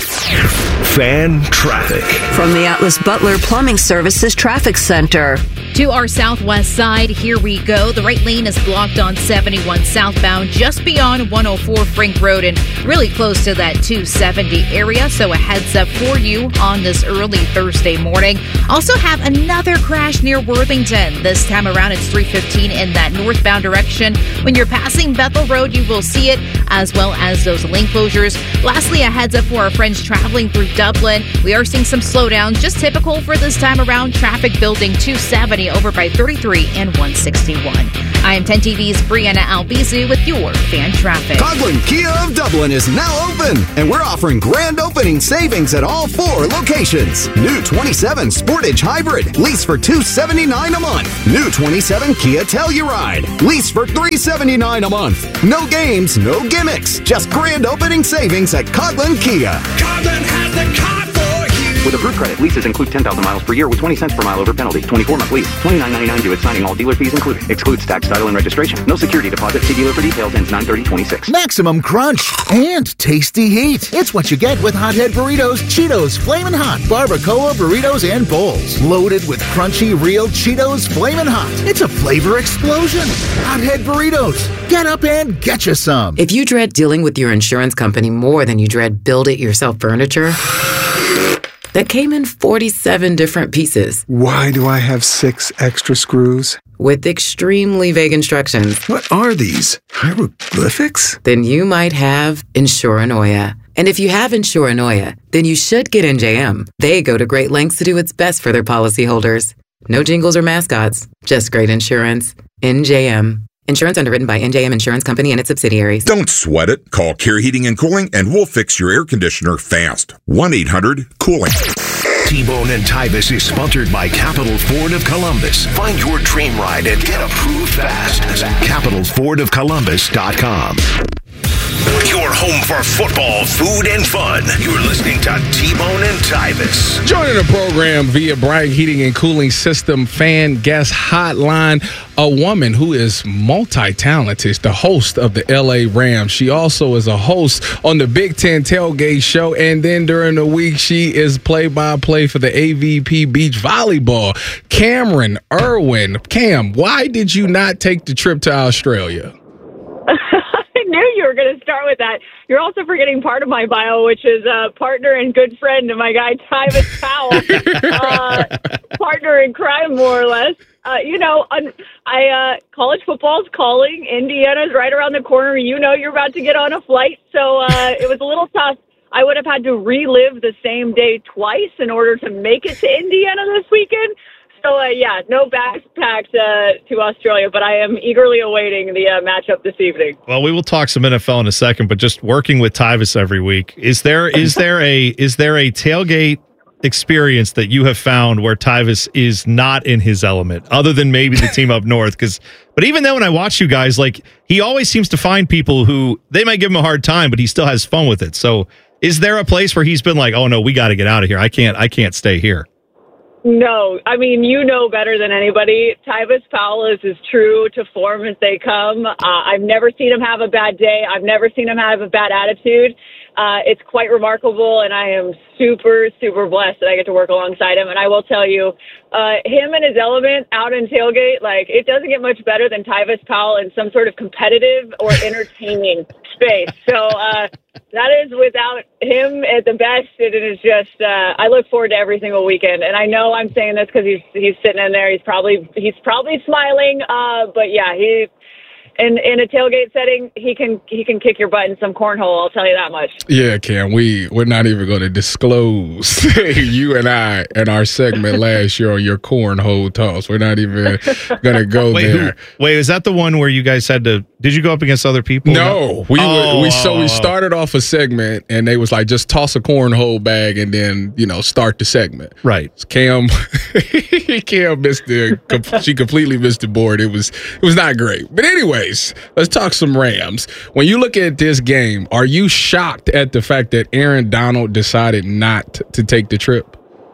Fan traffic. From the Atlas Butler Plumbing Services Traffic Center. To our southwest side, here we go. The right lane is blocked on seventy-one southbound, just beyond one oh four Frank Road and really close to that two seventy area. So a heads up for you on this early Thursday morning. Also have another crash near Worthington. This time around, it's three fifteen in that northbound direction. When you're passing Bethel Road, you will see it, as well as those lane closures. Lastly, a heads up for our friends traveling through Dublin. We are seeing some slowdowns, just typical for this time around. Traffic building two seventy over by thirty-three and one sixty-one. I am ten T V's Brianna Albizu with your fan traffic. Coghlan Kia of Dublin is now open, and we're offering grand opening savings at all four locations. New twenty-seven Sportage Hybrid, lease for two hundred seventy-nine dollars a month. New twenty-seven Kia Telluride, lease for three hundred seventy-nine dollars a month. No games, no gimmicks, just grand opening savings at Coghlan Kia. Coghlan has the car for you. With approved credit, leases include ten thousand miles per year with twenty cents per mile over penalty. twenty-four month lease. twenty-nine ninety-nine due at signing, all dealer fees included. Excludes tax, title, and registration. No security deposit. See dealer for details. Ends nine thirty twenty-six. Maximum crunch and tasty heat. It's what you get with Hothead Burritos, Cheetos, Flamin' Hot, Barbacoa Burritos, and Bowls. Loaded with crunchy, real Cheetos Flamin' Hot. It's a flavor explosion. Hothead Burritos. Get up and get you some. If you dread dealing with your insurance company more than you dread build-it-yourself furniture, that came in forty-seven different pieces. Why do I have six extra screws? With extremely vague instructions. What are these? Hieroglyphics? Then you might have Insuranoia. And if you have Insuranoia, then you should get N J M. They go to great lengths to do what's best for their policyholders. No jingles or mascots, just great insurance. N J M. Insurance underwritten by N J M Insurance Company and its subsidiaries. Don't sweat it. Call Care Heating and Cooling and we'll fix your air conditioner fast. one eight hundred cooling. T-Bone and Tyvus is sponsored by Capital Ford of Columbus. Find your dream ride and get approved fast. capital ford of columbus dot com. Your home for football, food, and fun. You're listening to T-Bone and Tyvus. Joining the program via Bragg Heating and Cooling System fan guest hotline, a woman who is multi-talented, the host of the L A Rams. She also is a host on the Big Ten Tailgate Show, and then during the week, she is play-by-play for the A V P Beach Volleyball. Cameron Irwin. Cam, why did you not take the trip to Australia? I knew you were going to start with that. You're also forgetting part of my bio, which is a partner and good friend of my guy, Tyvus Powell. uh, partner in crime, more or less. Uh, you know, I uh, college football's calling. Indiana's right around the corner. You know you're about to get on a flight. So uh, it was a little tough. I would have had to relive the same day twice in order to make it to Indiana this weekend. So, uh, yeah, no backpacks uh, to Australia, but I am eagerly awaiting the uh, matchup this evening. Well, we will talk some N F L in a second, but just working with Tyvus every week, is there is there a is there a tailgate experience that you have found where Tyvus is not in his element, other than maybe the team up north? Because, but even then, when I watch you guys, like he always seems to find people who they might give him a hard time, but he still has fun with it. So, is there a place where he's been like, "Oh no, we got to get out of here. I can't. I can't stay here." No, I mean, you know better than anybody. Tyvus Powell is as true to form as they come. Uh, I've never seen him have a bad day. I've never seen him have a bad attitude. Uh, it's quite remarkable, and I am super, super blessed that I get to work alongside him. And I will tell you, uh, him and his element out in tailgate, like, it doesn't get much better than Tyvus Powell in some sort of competitive or entertaining space. So uh, that is without him at the best. It is just, uh, I look forward to every single weekend. And I know I'm saying this because he's he's sitting in there. He's probably he's probably smiling. Uh, but yeah, he in in a tailgate setting, he can he can kick your butt in some cornhole. I'll tell you that much. Yeah, Cam, we we're not even going to disclose you and I and our segment last year on your cornhole toss. We're not even going to go wait, there. Who, wait, is that the one where you guys had to? Did you go up against other people? No, we oh, were, we so oh, we oh. started off a segment and they was like just toss a cornhole bag and then you know start the segment. Right, Cam, Cam missed the she completely missed the board. It was it was not great, but anyway. Let's talk some Rams. When you look at this game, are you shocked at the fact that Aaron Donald decided not to take the trip?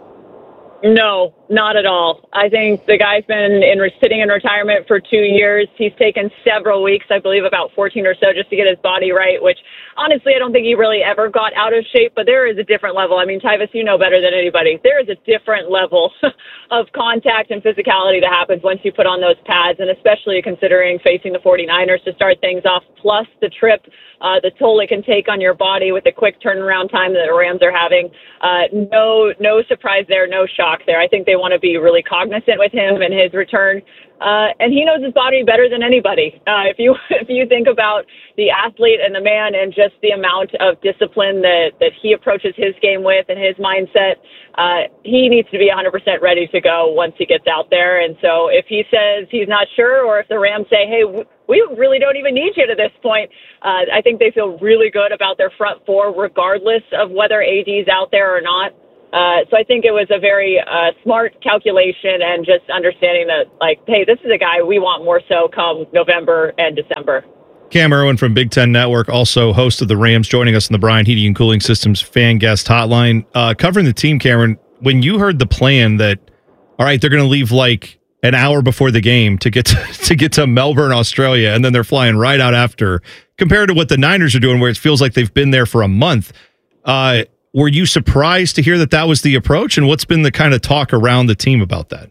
No, not at all. I think the guy's been in sitting in retirement for two years. He's taken several weeks, I believe about fourteen or so, just to get his body right, which honestly, I don't think he really ever got out of shape, but there is a different level. I mean, Tyvis, you know better than anybody. There is a different level of contact and physicality that happens once you put on those pads, and especially considering facing the 49ers to start things off, plus the trip, uh, the toll it can take on your body with the quick turnaround time that the Rams are having. Uh, no, no surprise there, no shock there. I think they want to be really cognizant with him and his return. Uh, and he knows his body better than anybody. Uh, if you if you think about the athlete and the man and just the amount of discipline that, that he approaches his game with and his mindset, uh, he needs to be one hundred percent ready to go once he gets out there. And so if he says he's not sure, or if the Rams say, hey, we really don't even need you to this point, uh, I think they feel really good about their front four, regardless of whether A D's out there or not. Uh, so I think it was a very uh, smart calculation and just understanding that, like, hey, this is a guy we want more so come November and December. Cam Irwin from Big Ten Network, also host of the Rams, joining us in the Bryan Heating and Cooling Systems fan guest hotline. Uh, covering the team, Cameron, when you heard the plan that, all right, they're going to leave like an hour before the game to get to, to get to Melbourne, Australia, and then they're flying right out after, compared to what the Niners are doing, where it feels like they've been there for a month, uh, were you surprised to hear that that was the approach? And what's been the kind of talk around the team about that?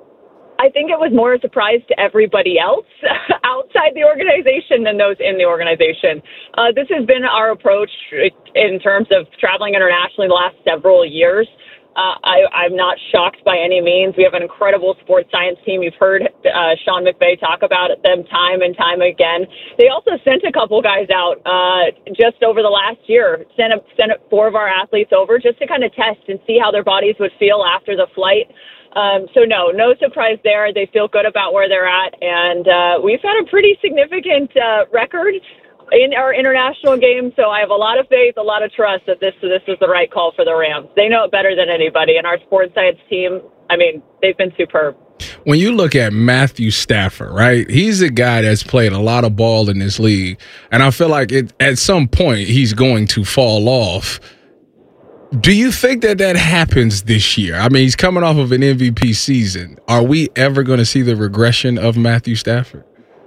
I think it was more a surprise to everybody else outside the organization than those in the organization. Uh, this has been our approach in terms of traveling internationally the last several years. Uh, I, I'm not shocked by any means. We have an incredible sports science team. You've heard uh, Sean McVay talk about them time and time again. They also sent a couple guys out uh, just over the last year, sent, a, sent four of our athletes over just to kind of test and see how their bodies would feel after the flight. Um, so, no, no surprise there. They feel good about where they're at, and uh, we've had a pretty significant uh, record in our international game, so I have a lot of faith, a lot of trust that this this is the right call for the Rams. They know it better than anybody, and our sports science team, I mean, they've been superb. When you look at Matthew Stafford, right, he's a guy that's played a lot of ball in this league, and I feel like it, at some point he's going to fall off. Do you think that that happens this year? I mean, he's coming off of an M V P season. Are we ever going to see the regression of Matthew Stafford?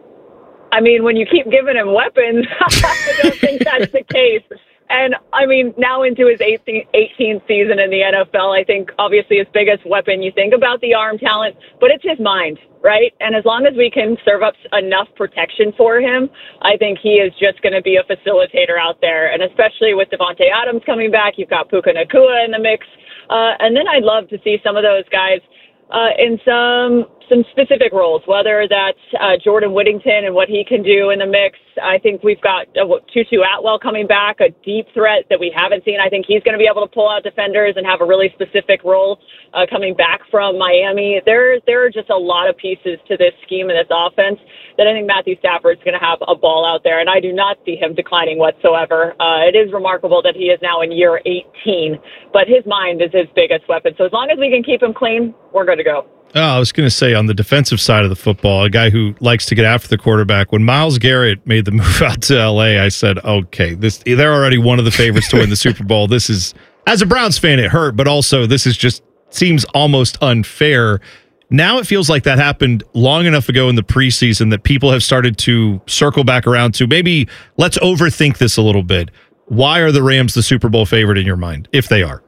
I mean, when you keep giving him weapons, I don't think that's the case. And, I mean, now into his eighteenth season in the N F L, I think obviously his biggest weapon, you think about the arm talent, but it's his mind, right? And as long as we can serve up enough protection for him, I think he is just going to be a facilitator out there. And especially with Devontae Adams coming back, you've got Puka Nacua in the mix. Uh, and then I'd love to see some of those guys uh, in some some specific roles, whether that's uh, Jordan Whittington and what he can do in the mix. I think we've got uh, Tutu Atwell coming back, a deep threat that we haven't seen. I think he's going to be able to pull out defenders and have a really specific role uh, coming back from Miami. There, there are just a lot of pieces to this scheme and this offense that I think Matthew Stafford's going to have a ball out there, and I do not see him declining whatsoever. Uh, it is remarkable that he is now in year eighteen, but his mind is his biggest weapon. So as long as we can keep him clean, we're good to go. Oh, I was going to say, on the defensive side of the football, a guy who likes to get after the quarterback. When Myles Garrett made the move out to L A, I said, okay, this they're already one of the favorites to win the Super Bowl. This is, as a Browns fan, it hurt, but also this is just seems almost unfair. Now it feels like that happened long enough ago in the preseason that people have started to circle back around to maybe let's overthink this a little bit. Why are the Rams the Super Bowl favorite in your mind, if they are?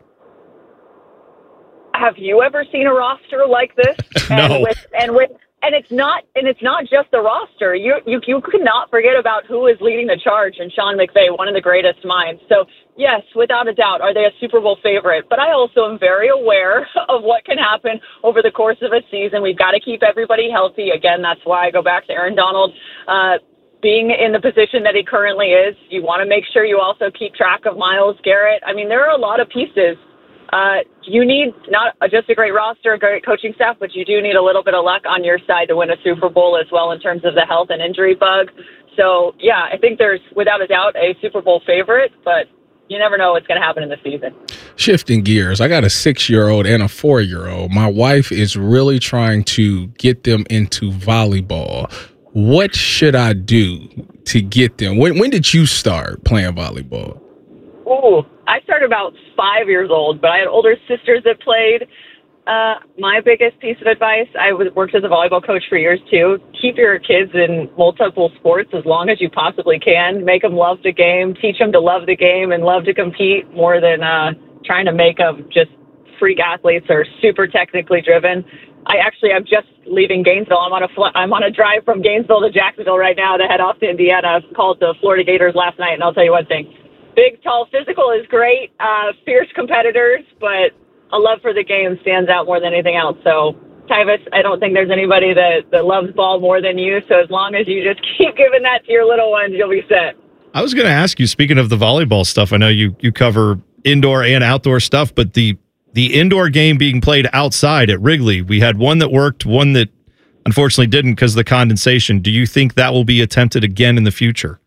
Have you ever seen a roster like this? No. And with, and with and it's not and it's not just the roster. You you you could not forget about who is leading the charge, and Sean McVay, one of the greatest minds. So yes, without a doubt, are they a Super Bowl favorite? But I also am very aware of what can happen over the course of a season. We've got to keep everybody healthy. Again, that's why I go back to Aaron Donald. Uh, being in the position that he currently is, you want to make sure you also keep track of Myles Garrett. I mean, there are a lot of pieces. Uh, you need not just a great roster, a great coaching staff, but you do need a little bit of luck on your side to win a Super Bowl as well in terms of the health and injury bug. So, yeah, I think there's, without a doubt, a Super Bowl favorite, but you never know what's going to happen in the season. Shifting gears, I got a six-year-old and a four-year-old. My wife is really trying to get them into volleyball. What should I do to get them? When, when did you start playing volleyball? Ooh, I started about five years old, but I had older sisters that played. Uh, my biggest piece of advice, I was, worked as a volleyball coach for years too. Keep your kids in multiple sports as long as you possibly can. Make them love the game. Teach them to love the game and love to compete more than uh, trying to make them just freak athletes or super technically driven. I actually, I'm just leaving Gainesville. I'm on a fl- I'm on a drive from Gainesville to Jacksonville right now to head off to Indiana. Called the Florida Gators last night, and I'll tell you one thing. Big, tall, physical is great. Uh, fierce competitors, but a love for the game stands out more than anything else. So, Tyvis, I don't think there's anybody that, that loves ball more than you. So as long as you just keep giving that to your little ones, you'll be set. I was going to ask you, speaking of the volleyball stuff, I know you, you cover indoor and outdoor stuff, but the the indoor game being played outside at Wrigley, we had one that worked, one that unfortunately didn't because of the condensation. Do you think that will be attempted again in the future?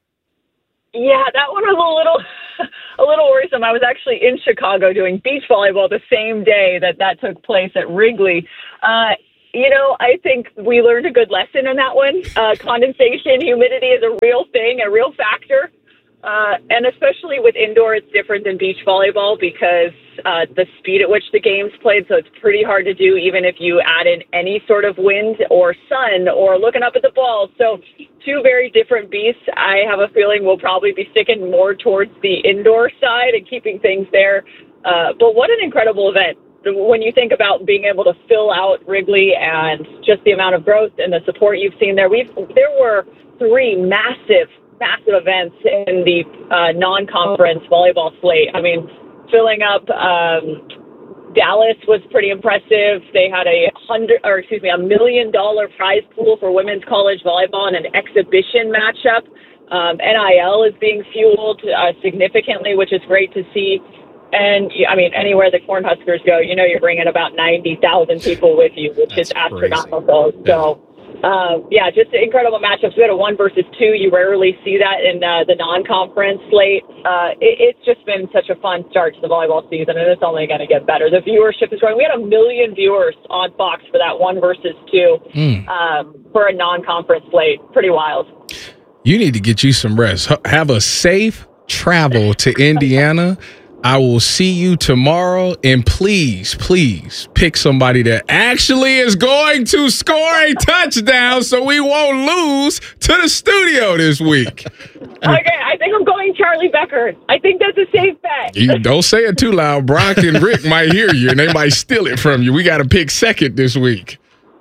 Yeah, that one was a little a little worrisome. I was actually in Chicago doing beach volleyball the same day that that took place at Wrigley. Uh, you know, I think we learned a good lesson in that one. Uh, condensation, humidity is a real thing, a real factor. Uh, and especially with indoor, it's different than beach volleyball because uh, the speed at which the game's played, so it's pretty hard to do even if you add in any sort of wind or sun or looking up at the ball. So two very different beasts. I have a feeling we'll probably be sticking more towards the indoor side and keeping things there. Uh, but what an incredible event. When you think about being able to fill out Wrigley and just the amount of growth and the support you've seen there, we've there were three massive massive events in the uh, non-conference volleyball slate. I mean, filling up um, Dallas was pretty impressive. They had a hundred, or excuse me, a million dollar prize pool for women's college volleyball in an exhibition matchup. Um, N I L is being fueled uh, significantly, which is great to see. And I mean, anywhere the Cornhuskers go, you know, you're bringing about ninety thousand people with you, which That's is astronomical. Crazy. So. Uh, yeah, just incredible matchups. We had a one versus two. You rarely see that in uh, the non-conference slate. Uh, it, it's just been such a fun start to the volleyball season, and it's only going to get better. The viewership is growing. We had a million viewers on Fox for that one versus two mm. um, for a non-conference slate. Pretty wild. You need to get you some rest. Have a safe travel to Indiana. I will see you tomorrow, and please, please pick somebody that actually is going to score a touchdown so we won't lose to the studio this week. Okay, I think I'm going Charlie Becker. I think that's a safe bet. You don't say it too loud. Brock and Rick might hear you, and they might steal it from you. We got to pick second this week.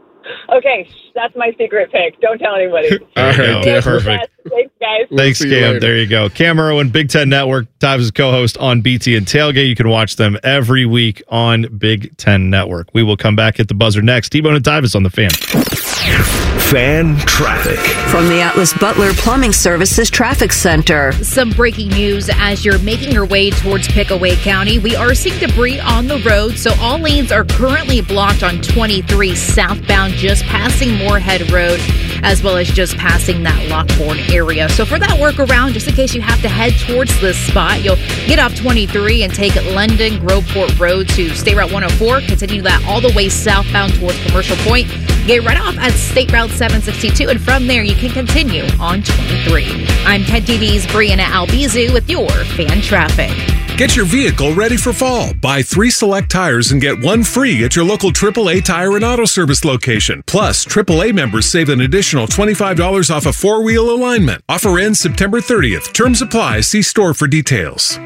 Okay, that's my secret pick. Don't tell anybody. All right, yeah, perfect. Thanks, guys. We'll Thanks, Cam. There you go. Cam Irwin, Big Ten Network, Tyvus' co-host on B T and Tailgate. You can watch them every week on Big Ten Network. We will come back at the buzzer next. T-Bone and Tyvus on the Fan. Fan traffic. From the Atlas Butler Plumbing Services Traffic Center. Some breaking news as you're making your way towards Pickaway County. We are seeing debris on the road, so all lanes are currently blocked on twenty-three southbound, just passing Moorhead Road, as well as just passing that Lockbourne area. So for that workaround, just in case you have to head towards this spot, you'll get off twenty-three and take London Groveport Road to State Route one oh four. Continue that all the way southbound towards Commercial Point. Get right off at State Route seven sixty-two, and from there you can continue on twenty-three. I'm ten T V's Brianna Albizu with your Fan Traffic. Get your vehicle ready for fall. Buy three select tires and get one free at your local triple A Tire and Auto Service location. Plus, triple A members save an additional twenty-five dollars off a four-wheel alignment. Offer ends September thirtieth. Terms apply. See store for details.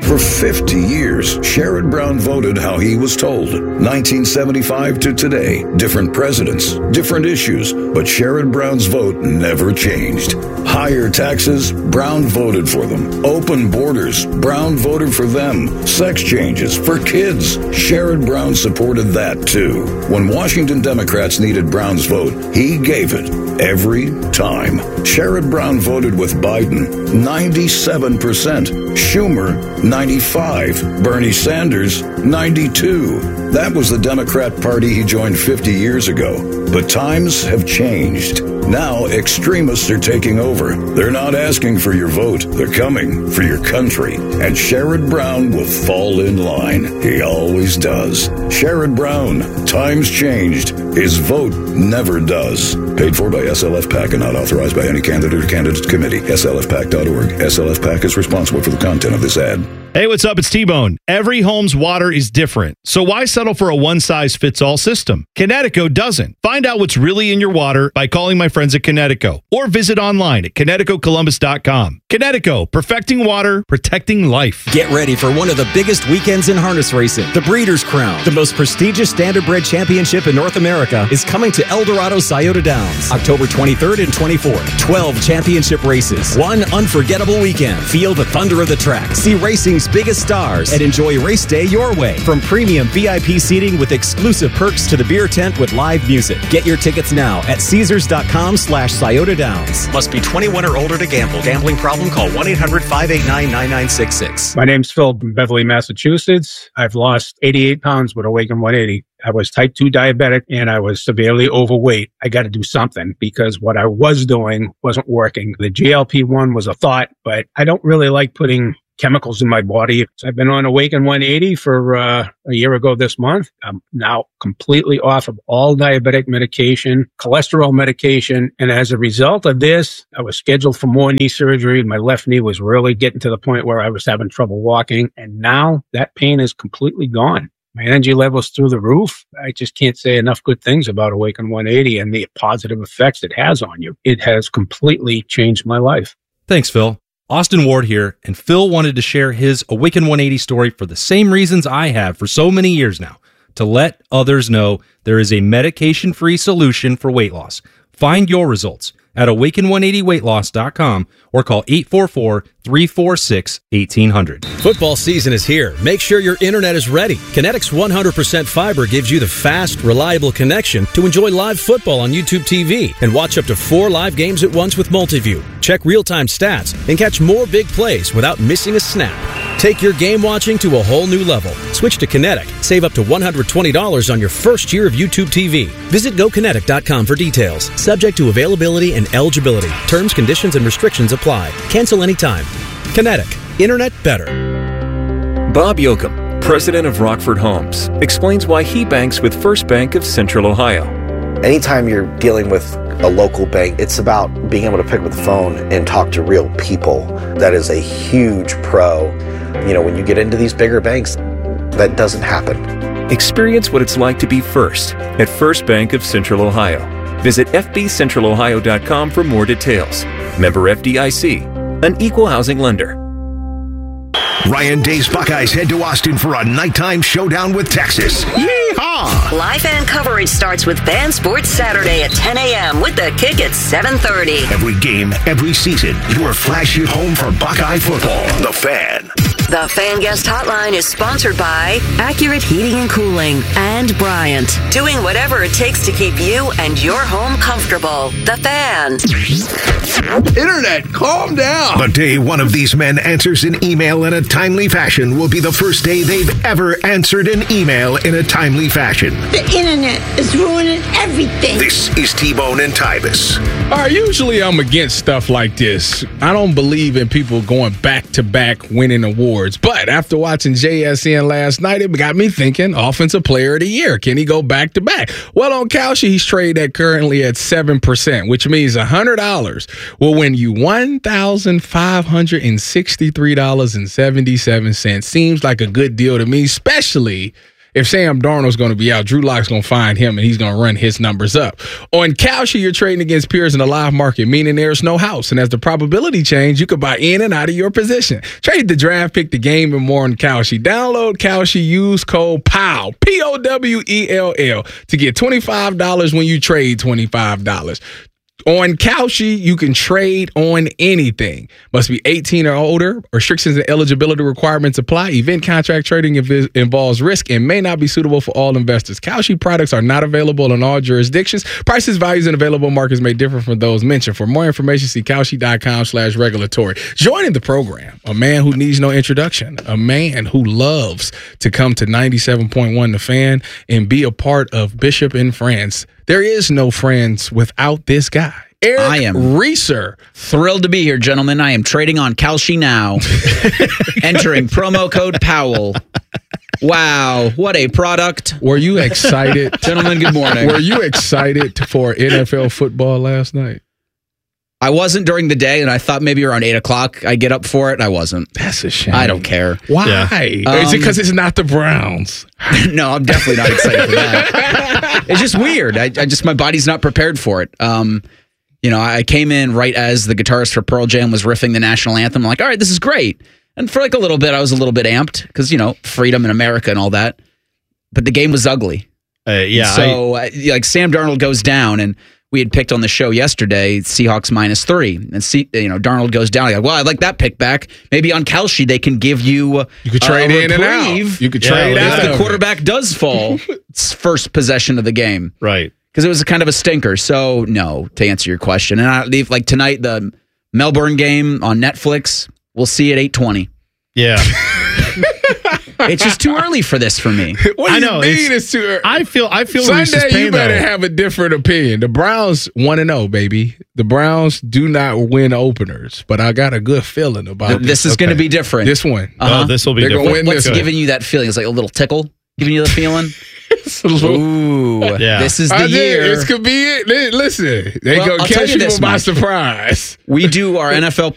For fifty years, Sherrod Brown voted how he was told. nineteen seventy-five to today, different presidents, different issues, but Sherrod Brown's vote never changed. Higher taxes, Brown voted for them. Open borders, Brown voted for them. Sex changes for kids, Sherrod Brown supported that too. When Washington Democrats needed Brown's vote, he gave it every time. Sherrod Brown voted with Biden, ninety-seven percent. Schumer, ninety-five. Bernie Sanders, ninety-two. That was the Democrat Party he joined fifty years ago. But times have changed. Now extremists are taking over. They're not asking for your vote. They're coming for your country. And Sherrod Brown will fall in line. He always does. Sherrod Brown, times changed. His vote never does. Paid for by S L F PAC and not authorized by any candidate or candidate committee. S L F P A C dot org. S L F PAC is responsible for the content of this ad. Hey, what's up? It's T-Bone. Every home's water is different, so why settle for a one-size-fits-all system? Kinetico doesn't. Find out what's really in your water by calling my friends at Kinetico or visit online at Kinetico Columbus dot com. Kinetico, perfecting water, protecting life. Get ready for one of the biggest weekends in harness racing, the Breeders' Crown. The most prestigious standardbred championship in North America is coming to El Dorado Scioto Downs, October twenty-third and twenty-fourth. twelve championship races, one unforgettable weekend. Feel the thunder of the track. See racing's biggest stars and enjoy race day your way. From premium V I P seating with exclusive perks to the beer tent with live music. Get your tickets now at Caesars dot com slash Scioto Downs. Must be twenty-one or older to gamble. Gambling problem? Call one eight hundred five eight nine nine nine six six. My name's Phil from Beverly, Massachusetts. I've lost eighty-eight pounds with Awaken one eighty. I was type two diabetic and I was severely overweight. I got to do something because what I was doing wasn't working. The G L P one was a thought, but I don't really like putting chemicals in my body. So I've been on Awaken one eighty for uh, a year ago this month. I'm now completely off of all diabetic medication, cholesterol medication. And as a result of this, I was scheduled for more knee surgery. My left knee was really getting to the point where I was having trouble walking. And now that pain is completely gone. My energy level's through the roof. I just can't say enough good things about Awaken one eighty and the positive effects it has on you. It has completely changed my life. Thanks, Phil. Austin Ward here, and Phil wanted to share his Awaken one eighty story for the same reasons I have for so many years now, to let others know there is a medication-free solution for weight loss. Find your results at awaken one eighty weight loss dot com or call eight four four, three four six, one eight hundred. Football season is here. Make sure your internet is ready. Kinetic's one hundred percent fiber gives you the fast, reliable connection to enjoy live football on YouTube T V and watch up to four live games at once with Multiview. Check real-time stats and catch more big plays without missing a snap. Take your game watching to a whole new level. Switch to Kinetic. Save up to one hundred twenty dollars on your first year of YouTube T V. Visit go kinetic dot com for details. Subject to availability and eligibility. Terms, conditions, and restrictions apply. Cancel anytime. Kinetic. Internet better. Bob Yoakum, president of Rockford Homes, explains why he banks with First Bank of Central Ohio. Anytime you're dealing with a local bank, it's about being able to pick up the phone and talk to real people. That is a huge pro. You know, when you get into these bigger banks, that doesn't happen. Experience what it's like to be first at First Bank of Central Ohio. Visit f b central ohio dot com for more details. Member F D I C, an equal housing lender. Ryan Day's Buckeyes head to Austin for a nighttime showdown with Texas. Yeehaw! Live fan coverage starts with Fan Sports Saturday at ten a.m. with the kick at seven thirty. Every game, every season, your flashy home for Buckeye football. The Fan. The Fan Guest Hotline is sponsored by Accurate Heating and Cooling and Bryant, doing whatever it takes to keep you and your home comfortable. The Fan. Internet, calm down. The day one of these men answers an email in a timely fashion will be the first day they've ever answered an email in a timely fashion. The internet is ruining everything. This is T-Bone and Tybus. All right, usually I'm against stuff like this. I don't believe in people going back-to-back winning awards. But after watching J S N last night, it got me thinking, Offensive Player of the Year. Can he go back-to-back? Well, on Kalshi, he's traded at currently at seven percent, which means one hundred dollars will win you one thousand five hundred sixty-three dollars and seventy-seven cents. Seems like a good deal to me, especially if Sam Darnold's going to be out, Drew Lock's going to find him and he's going to run his numbers up. On Kalshi, you're trading against peers in the live market, meaning there's no house. And as the probability change, you could buy in and out of your position. Trade the draft, pick the game, and more on Kalshi. Download Kalshi, use code P O W, P O W E L L, to get twenty-five dollars when you trade twenty-five dollars. On Kalshi, you can trade on anything. Must be eighteen or older. Restrictions and eligibility requirements apply. Event contract trading inv- involves risk and may not be suitable for all investors. Kalshi products are not available in all jurisdictions. Prices, values, and available markets may differ from those mentioned. For more information, see Kalshi.com slash regulatory. Joining the program, a man who needs no introduction, a man who loves to come to ninety-seven point one The Fan and be a part of Bishop and Friends. There is no Friends without this guy. Eric I am Reeser. Thrilled to be here, gentlemen. I am trading on Kalshi now. Entering promo code Powell. Wow, what a product. Were you excited? Gentlemen, good morning. Were you excited for N F L football last night? I wasn't during the day, and I thought maybe around eight o'clock I'd get up for it. I wasn't. That's a shame. I don't care. Why? Yeah. Is Um, it because it's not the Browns? No, I'm definitely not excited for that. It's just weird. I, I just, my body's not prepared for it. Um, you know, I came in right as the guitarist for Pearl Jam was riffing the national anthem. I'm like, all right, this is great. And for like a little bit, I was a little bit amped because, you know, freedom in America and all that. But the game was ugly. Uh, yeah. So, I, like, Sam Darnold goes down, and we had picked on the show yesterday, Seahawks minus three. And, see, you know, Darnold goes down. Like, well, I like that pick back. Maybe on Kalshi, they can give you You could trade uh, in and out. You could trade if out. the quarterback does fall, it's first possession of the game. Right. Because it was a kind of a stinker. So, no, to answer your question. And I leave, like, tonight, the Melbourne game on Netflix, we'll see at eight twenty. Yeah. It's just too early for this for me. What do I you know, mean it's- it's too early? I feel I feel Sunday, Reese's pain, you better though. have a different opinion. The Browns one and oh, baby. The Browns do not win openers, but I got a good feeling about Th- this is going to be different. This one. Uh-huh. Oh, this will be They're different. gonna win What's this giving you that feeling? It's like a little tickle giving you the feeling? Ooh, Yeah. this is the I did. year. This could be it. Li- Listen, they Well, gonna I'll tell catch you you this by much. surprise. We do our N F L